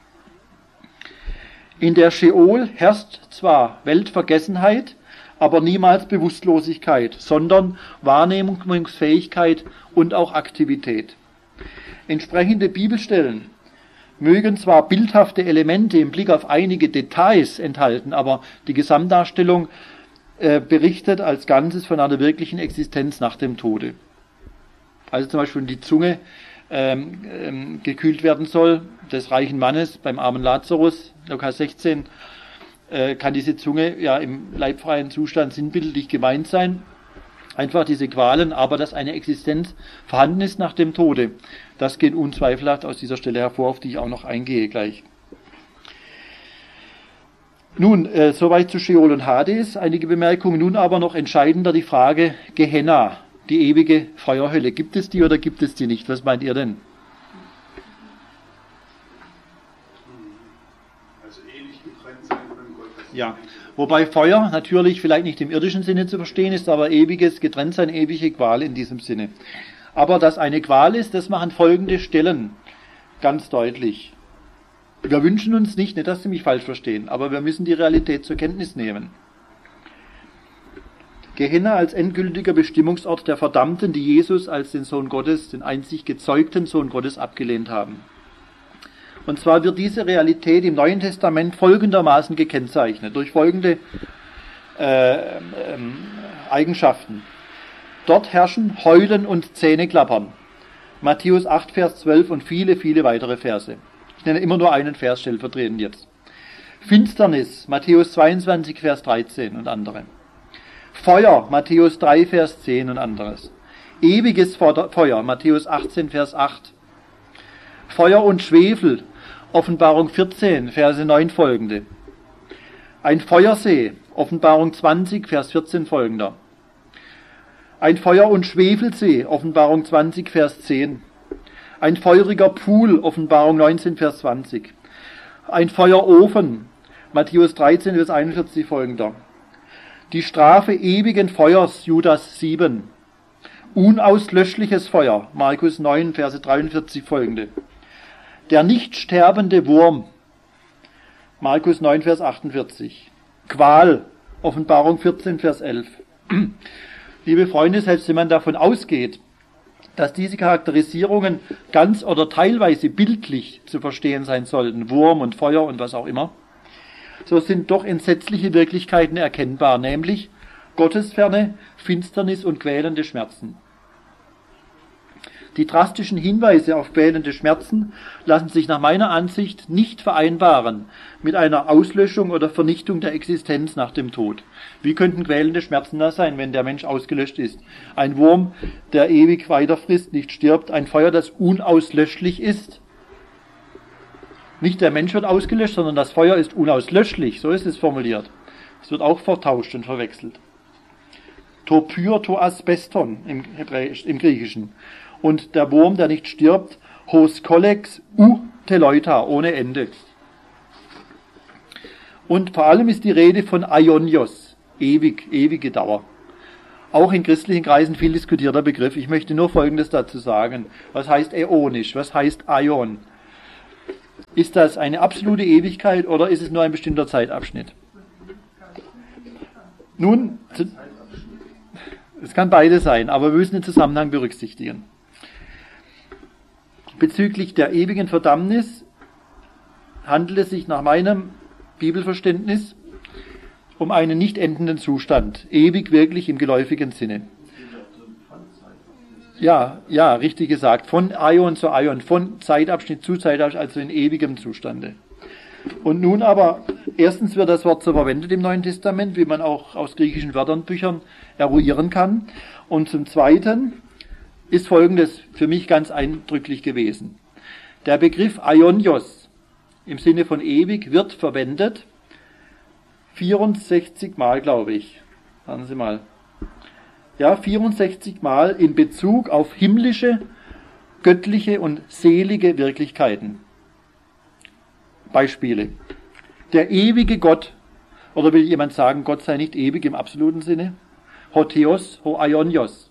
In der Scheol herrscht zwar Weltvergessenheit, aber niemals Bewusstlosigkeit, sondern Wahrnehmungsfähigkeit und auch Aktivität. Entsprechende Bibelstellen mögen zwar bildhafte Elemente im Blick auf einige Details enthalten, aber die Gesamtdarstellung äh, berichtet als Ganzes von einer wirklichen Existenz nach dem Tode. Also zum Beispiel, wenn die Zunge ähm, ähm, gekühlt werden soll, des reichen Mannes beim armen Lazarus, Lukas sechzehn, äh, kann diese Zunge ja im leibfreien Zustand sinnbildlich gemeint sein. Einfach diese Qualen, aber dass eine Existenz vorhanden ist nach dem Tode. Das geht unzweifelhaft aus dieser Stelle hervor, auf die ich auch noch eingehe gleich. Nun, äh, soweit zu Scheol und Hades, einige Bemerkungen. Nun aber noch entscheidender die Frage Gehenna, die ewige Feuerhölle. Gibt es die oder gibt es die nicht? Was meint ihr denn? Also ewig getrennt sein von Gott. Ja, wobei Feuer natürlich vielleicht nicht im irdischen Sinne zu verstehen ist, aber ewiges Getrenntsein, ewige Qual in diesem Sinne. Aber dass eine Qual ist, das machen folgende Stellen ganz deutlich. Wir wünschen uns nicht, nicht, dass Sie mich falsch verstehen, aber wir müssen die Realität zur Kenntnis nehmen. Gehenna als endgültiger Bestimmungsort der Verdammten, die Jesus als den Sohn Gottes, den einzig gezeugten Sohn Gottes abgelehnt haben. Und zwar wird diese Realität im Neuen Testament folgendermaßen gekennzeichnet, durch folgende äh, ähm, Eigenschaften. Dort herrschen Heulen und Zähneklappern. Matthäus acht, Vers zwölf und viele, viele weitere Verse. Ich nenne immer nur einen Vers stellvertretend jetzt. Finsternis, Matthäus zweiundzwanzig, Vers dreizehn und andere. Feuer, Matthäus drei, Vers zehn und anderes. Ewiges Feuer, Matthäus achtzehn, Vers acht. Feuer und Schwefel, Offenbarung vierzehn, Verse neun folgende. Ein Feuersee, Offenbarung zwanzig, Vers vierzehn folgender. Ein Feuer- und Schwefelsee, Offenbarung zwanzig, Vers zehn. Ein feuriger Pool, Offenbarung neunzehn, Vers zwanzig. Ein Feuerofen, Matthäus dreizehn, Vers einundvierzig folgender. Die Strafe ewigen Feuers, Judas sieben. Unauslöschliches Feuer, Markus neun, Verse dreiundvierzig folgende. Der nicht sterbende Wurm, Markus neun, Vers achtundvierzig. Qual, Offenbarung vierzehn, Vers elf. Liebe Freunde, selbst wenn man davon ausgeht, dass diese Charakterisierungen ganz oder teilweise bildlich zu verstehen sein sollten, Wurm und Feuer und was auch immer, so sind doch entsetzliche Wirklichkeiten erkennbar, nämlich Gottesferne, Finsternis und quälende Schmerzen. Die drastischen Hinweise auf quälende Schmerzen lassen sich nach meiner Ansicht nicht vereinbaren mit einer Auslöschung oder Vernichtung der Existenz nach dem Tod. Wie könnten quälende Schmerzen da sein, wenn der Mensch ausgelöscht ist? Ein Wurm, der ewig weiterfrisst, nicht stirbt, ein Feuer, das unauslöschlich ist. Nicht der Mensch wird ausgelöscht, sondern das Feuer ist unauslöschlich, so ist es formuliert. Es wird auch vertauscht und verwechselt. To pyr, to asbeston im, Hebräisch, im Griechischen. Und der Wurm, der nicht stirbt, hos collex u teleita, ohne Ende. Und vor allem ist die Rede von Aionios, ewig, ewige Dauer. Auch in christlichen Kreisen viel diskutierter Begriff. Ich möchte nur Folgendes dazu sagen. Was heißt äonisch? Was heißt Aion? Ist das eine absolute Ewigkeit oder ist es nur ein bestimmter Zeitabschnitt? Nun, es kann beides sein, aber wir müssen den Zusammenhang berücksichtigen. Bezüglich der ewigen Verdammnis handelt es sich nach meinem Bibelverständnis um einen nicht endenden Zustand, ewig wirklich im geläufigen Sinne. Ja, ja, richtig gesagt, von Aion zu Aion, von Zeitabschnitt zu Zeitabschnitt, also in ewigem Zustande. Und nun aber, erstens wird das Wort so verwendet im Neuen Testament, wie man auch aus griechischen Wörterbüchern eruieren kann. Und zum Zweiten ist Folgendes für mich ganz eindrücklich gewesen. Der Begriff Aionios im Sinne von ewig wird verwendet vierundsechzig Mal, glaube ich. Warten Sie mal. Ja, vierundsechzig Mal in Bezug auf himmlische, göttliche und selige Wirklichkeiten. Beispiele. Der ewige Gott, oder will jemand sagen, Gott sei nicht ewig im absoluten Sinne? Hotheos, ho Aionios.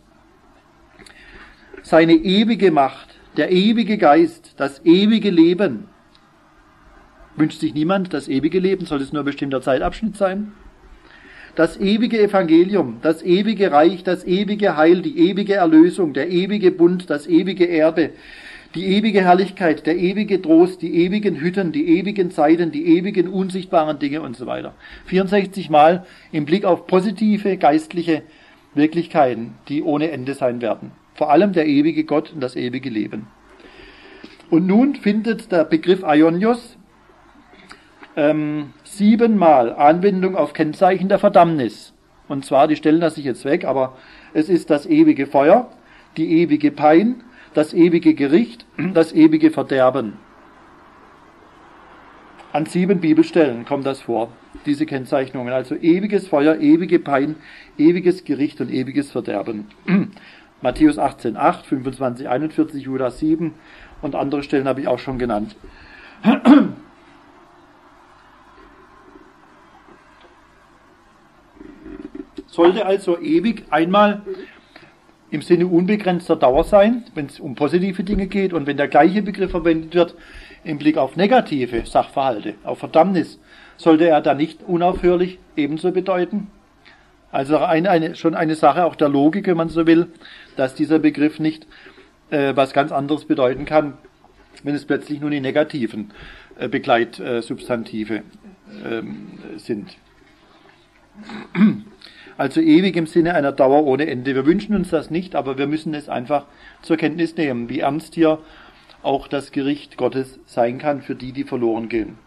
Seine ewige Macht, der ewige Geist, das ewige Leben. Wünscht sich niemand das ewige Leben? Soll es nur ein bestimmter Zeitabschnitt sein? Das ewige Evangelium, das ewige Reich, das ewige Heil, die ewige Erlösung, der ewige Bund, das ewige Erbe, die ewige Herrlichkeit, der ewige Trost, die ewigen Hütten, die ewigen Zeiten, die ewigen unsichtbaren Dinge und so weiter. vierundsechzig Mal im Blick auf positive geistliche Wirklichkeiten, die ohne Ende sein werden. Vor allem der ewige Gott und das ewige Leben. Und nun findet der Begriff Aionios ähm, siebenmal Anwendung auf Kennzeichen der Verdammnis. Und zwar, die stellen das sich jetzt weg, aber es ist das ewige Feuer, die ewige Pein, das ewige Gericht, das ewige Verderben. An sieben Bibelstellen kommt das vor, diese Kennzeichnungen. Also ewiges Feuer, ewige Pein, ewiges Gericht und ewiges Verderben. Matthäus achtzehn acht, fünfundzwanzig einundvierzig, Judas sieben und andere Stellen habe ich auch schon genannt. Sollte also ewig einmal im Sinne unbegrenzter Dauer sein, wenn es um positive Dinge geht, und wenn der gleiche Begriff verwendet wird im Blick auf negative Sachverhalte, auf Verdammnis, sollte er dann nicht unaufhörlich ebenso bedeuten? Also eine, eine, schon eine Sache auch der Logik, wenn man so will, dass dieser Begriff nicht äh, was ganz anderes bedeuten kann, wenn es plötzlich nur die negativen äh, Begleitsubstantive äh, sind. Also ewig im Sinne einer Dauer ohne Ende. Wir wünschen uns das nicht, aber wir müssen es einfach zur Kenntnis nehmen, wie ernst hier auch das Gericht Gottes sein kann für die, die verloren gehen.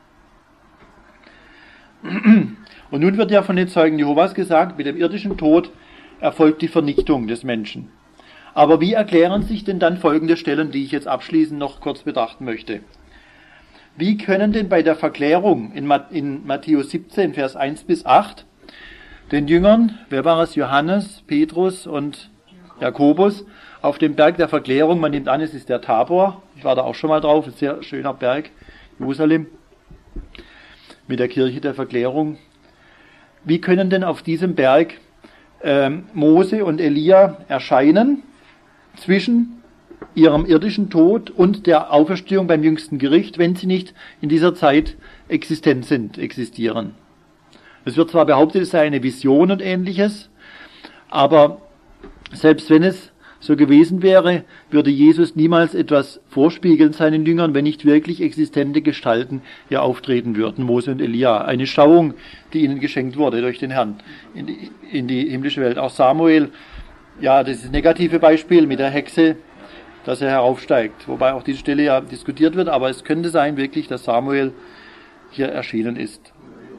Und nun wird ja von den Zeugen Jehovas gesagt, mit dem irdischen Tod erfolgt die Vernichtung des Menschen. Aber wie erklären sich denn dann folgende Stellen, die ich jetzt abschließend noch kurz betrachten möchte? Wie können denn bei der Verklärung in Matthäus siebzehn, Vers eins bis acht, den Jüngern, wer war es, Johannes, Petrus und Jakobus, auf dem Berg der Verklärung, man nimmt an, es ist der Tabor, ich war da auch schon mal drauf, ein sehr schöner Berg, Jerusalem, mit der Kirche der Verklärung. Wie können denn auf diesem Berg ähm, Mose und Elia erscheinen, zwischen ihrem irdischen Tod und der Auferstehung beim jüngsten Gericht, wenn sie nicht in dieser Zeit existent sind, existieren? Es wird zwar behauptet, es sei eine Vision und Ähnliches, aber selbst wenn es so gewesen wäre, würde Jesus niemals etwas vorspiegeln seinen Jüngern, wenn nicht wirklich existente Gestalten hier auftreten würden, Mose und Elia. Eine Schauung, die ihnen geschenkt wurde durch den Herrn in die, in die himmlische Welt. Auch Samuel, ja, das ist das negative Beispiel mit der Hexe, dass er heraufsteigt. Wobei auch diese Stelle ja diskutiert wird, aber es könnte sein wirklich, dass Samuel hier erschienen ist.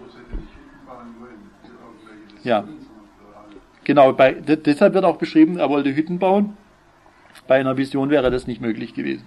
Ja, genau, bei, d- deshalb wird auch beschrieben, er wollte Hütten bauen. Bei einer Vision wäre das nicht möglich gewesen.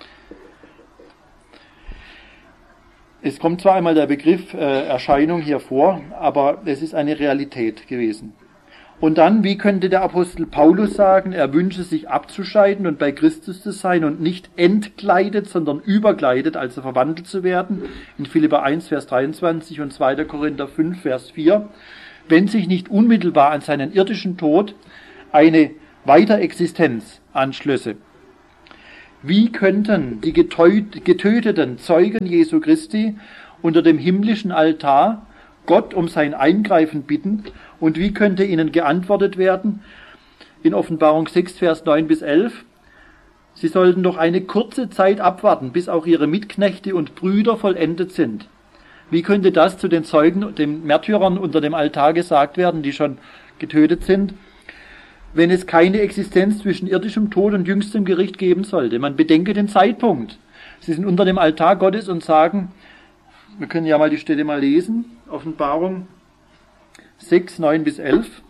Es kommt zwar einmal der Begriff äh, Erscheinung hier vor, aber es ist eine Realität gewesen. Und dann, wie könnte der Apostel Paulus sagen, er wünsche sich abzuscheiden und bei Christus zu sein und nicht entkleidet, sondern überkleidet, also verwandelt zu werden, in Philipper eins, Vers dreiundzwanzig und zweiter Korinther fünf, Vers vier, wenn sich nicht unmittelbar an seinen irdischen Tod eine Weiterexistenz anschlösse. Wie könnten die getöteten Zeugen Jesu Christi unter dem himmlischen Altar Gott um sein Eingreifen bitten und wie könnte ihnen geantwortet werden? In Offenbarung sechs, Vers neun bis elf. Sie sollten doch eine kurze Zeit abwarten, bis auch ihre Mitknechte und Brüder vollendet sind. Wie könnte das zu den Zeugen, den Märtyrern unter dem Altar gesagt werden, die schon getötet sind, wenn es keine Existenz zwischen irdischem Tod und jüngstem Gericht geben sollte? Man bedenke den Zeitpunkt. Sie sind unter dem Altar Gottes und sagen, wir können ja mal die Stelle mal lesen, Offenbarung sechs, neun bis elf.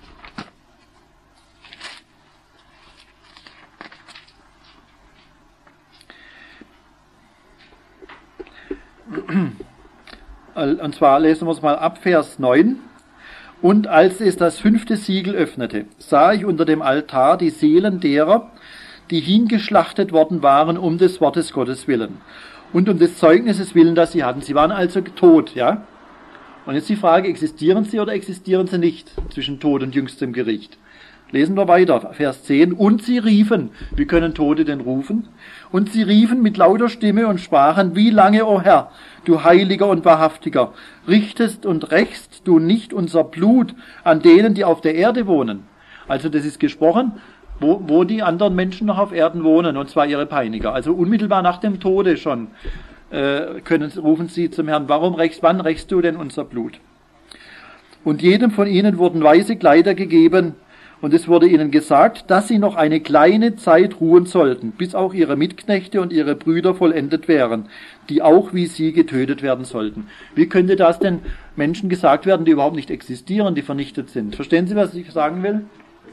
Und zwar lesen wir es mal ab, Vers neun. Und als es das fünfte Siegel öffnete, sah ich unter dem Altar die Seelen derer, die hingeschlachtet worden waren um des Wortes Gottes willen und um des Zeugnisses willen, das sie hatten. Sie waren also tot, ja? Und jetzt die Frage, existieren sie oder existieren sie nicht zwischen Tod und jüngstem Gericht? Lesen wir weiter, Vers zehn. Und sie riefen, wie können Tote denn rufen? Und sie riefen mit lauter Stimme und sprachen, wie lange, o Herr, du Heiliger und Wahrhaftiger, richtest und rächst du nicht unser Blut an denen, die auf der Erde wohnen? Also das ist gesprochen, wo, wo die anderen Menschen noch auf Erden wohnen, und zwar ihre Peiniger. Also unmittelbar nach dem Tode schon äh, können, rufen sie zum Herrn, warum rächst, wann rächst du denn unser Blut? Und jedem von ihnen wurden weiße Kleider gegeben, und es wurde ihnen gesagt, dass sie noch eine kleine Zeit ruhen sollten, bis auch ihre Mitknechte und ihre Brüder vollendet wären, die auch wie sie getötet werden sollten. Wie könnte das denn Menschen gesagt werden, die überhaupt nicht existieren, die vernichtet sind? Verstehen Sie, was ich sagen will?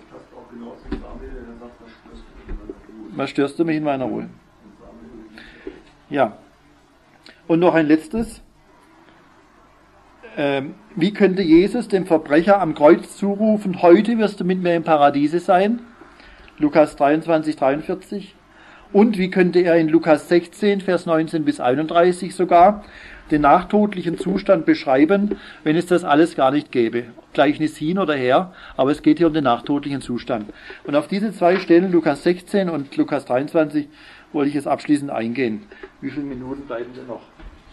Was störst du mich in meiner Ruhe? Ja. Und noch ein letztes. Ähm, wie könnte Jesus dem Verbrecher am Kreuz zurufen, heute wirst du mit mir im Paradiese sein? Lukas dreiundzwanzig, dreiundvierzig. Und wie könnte er in Lukas sechzehn, Vers neunzehn bis einunddreißig sogar den nachtodlichen Zustand beschreiben, wenn es das alles gar nicht gäbe? Gleichnis hin oder her, aber es geht hier um den nachtodlichen Zustand. Und auf diese zwei Stellen, Lukas sechzehn und Lukas dreiundzwanzig, wollte ich jetzt abschließend eingehen. Wie viele Minuten bleiben denn noch?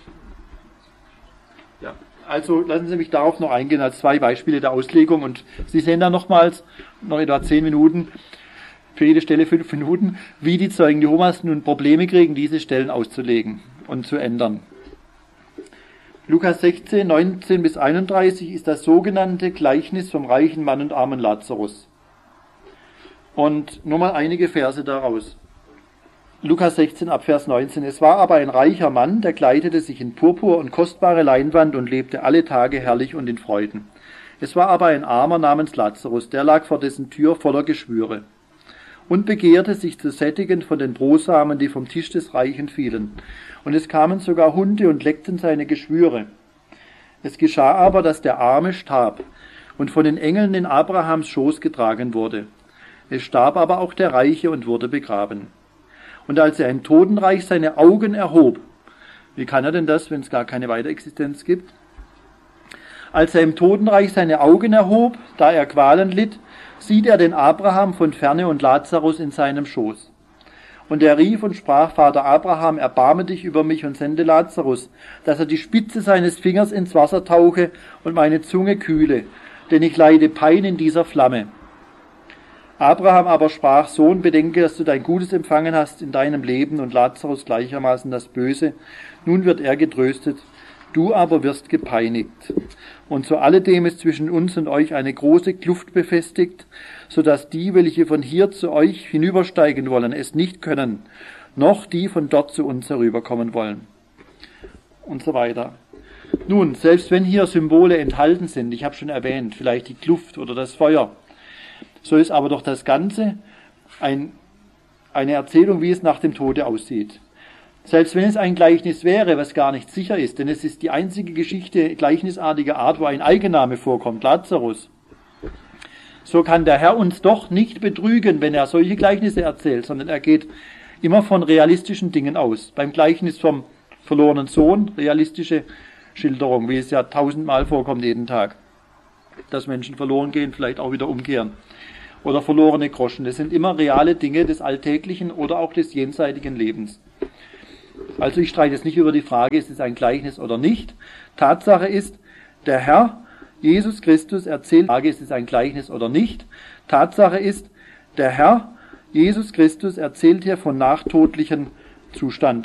Ja. Also lassen Sie mich darauf noch eingehen als zwei Beispiele der Auslegung und Sie sehen dann nochmals, noch etwa zehn Minuten, für jede Stelle fünf Minuten, wie die Zeugen Jehovas nun Probleme kriegen, diese Stellen auszulegen und zu ändern. Lukas sechzehn, neunzehn bis einunddreißig ist das sogenannte Gleichnis vom reichen Mann und armen Lazarus. Und nur mal einige Verse daraus. Lukas sechzehn ab Vers neunzehn. Es war aber ein reicher Mann, der kleidete sich in Purpur und kostbare Leinwand und lebte alle Tage herrlich und in Freuden. Es war aber ein Armer namens Lazarus, der lag vor dessen Tür voller Geschwüre und begehrte sich zu sättigen von den Brosamen, die vom Tisch des Reichen fielen. Und es kamen sogar Hunde und leckten seine Geschwüre. Es geschah aber, dass der Arme starb und von den Engeln in Abrahams Schoß getragen wurde. Es starb aber auch der Reiche und wurde begraben. Und als er im Totenreich seine Augen erhob, wie kann er denn das, wenn es gar keine Weiterexistenz gibt? Als er im Totenreich seine Augen erhob, da er Qualen litt, sieht er den Abraham von ferne und Lazarus in seinem Schoß. Und er rief und sprach, Vater Abraham, erbarme dich über mich und sende Lazarus, dass er die Spitze seines Fingers ins Wasser tauche und meine Zunge kühle, denn ich leide Pein in dieser Flamme. Abraham aber sprach, Sohn, bedenke, dass du dein Gutes empfangen hast in deinem Leben und Lazarus gleichermaßen das Böse. Nun wird er getröstet, du aber wirst gepeinigt. Und zu alledem ist zwischen uns und euch eine große Kluft befestigt, so dass die, welche von hier zu euch hinübersteigen wollen, es nicht können, noch die von dort zu uns herüberkommen wollen. Und so weiter. Nun, selbst wenn hier Symbole enthalten sind, ich habe schon erwähnt, vielleicht die Kluft oder das Feuer, so ist aber doch das Ganze ein, eine Erzählung, wie es nach dem Tode aussieht. Selbst wenn es ein Gleichnis wäre, was gar nicht sicher ist, denn es ist die einzige Geschichte gleichnisartiger Art, wo ein Eigenname vorkommt, Lazarus, so kann der Herr uns doch nicht betrügen, wenn er solche Gleichnisse erzählt, sondern er geht immer von realistischen Dingen aus. Beim Gleichnis vom verlorenen Sohn, realistische Schilderung, wie es ja tausendmal vorkommt jeden Tag, dass Menschen verloren gehen, vielleicht auch wieder umkehren. Oder verlorene Groschen. Das sind immer reale Dinge des alltäglichen oder auch des jenseitigen Lebens. Also ich streite jetzt nicht über die Frage, ist es ein Gleichnis oder nicht. Tatsache ist, der Herr, Jesus Christus, erzählt, die Frage, ist es ein Gleichnis oder nicht. Tatsache ist, der Herr, Jesus Christus, erzählt hier von nachtodlichen Zustand.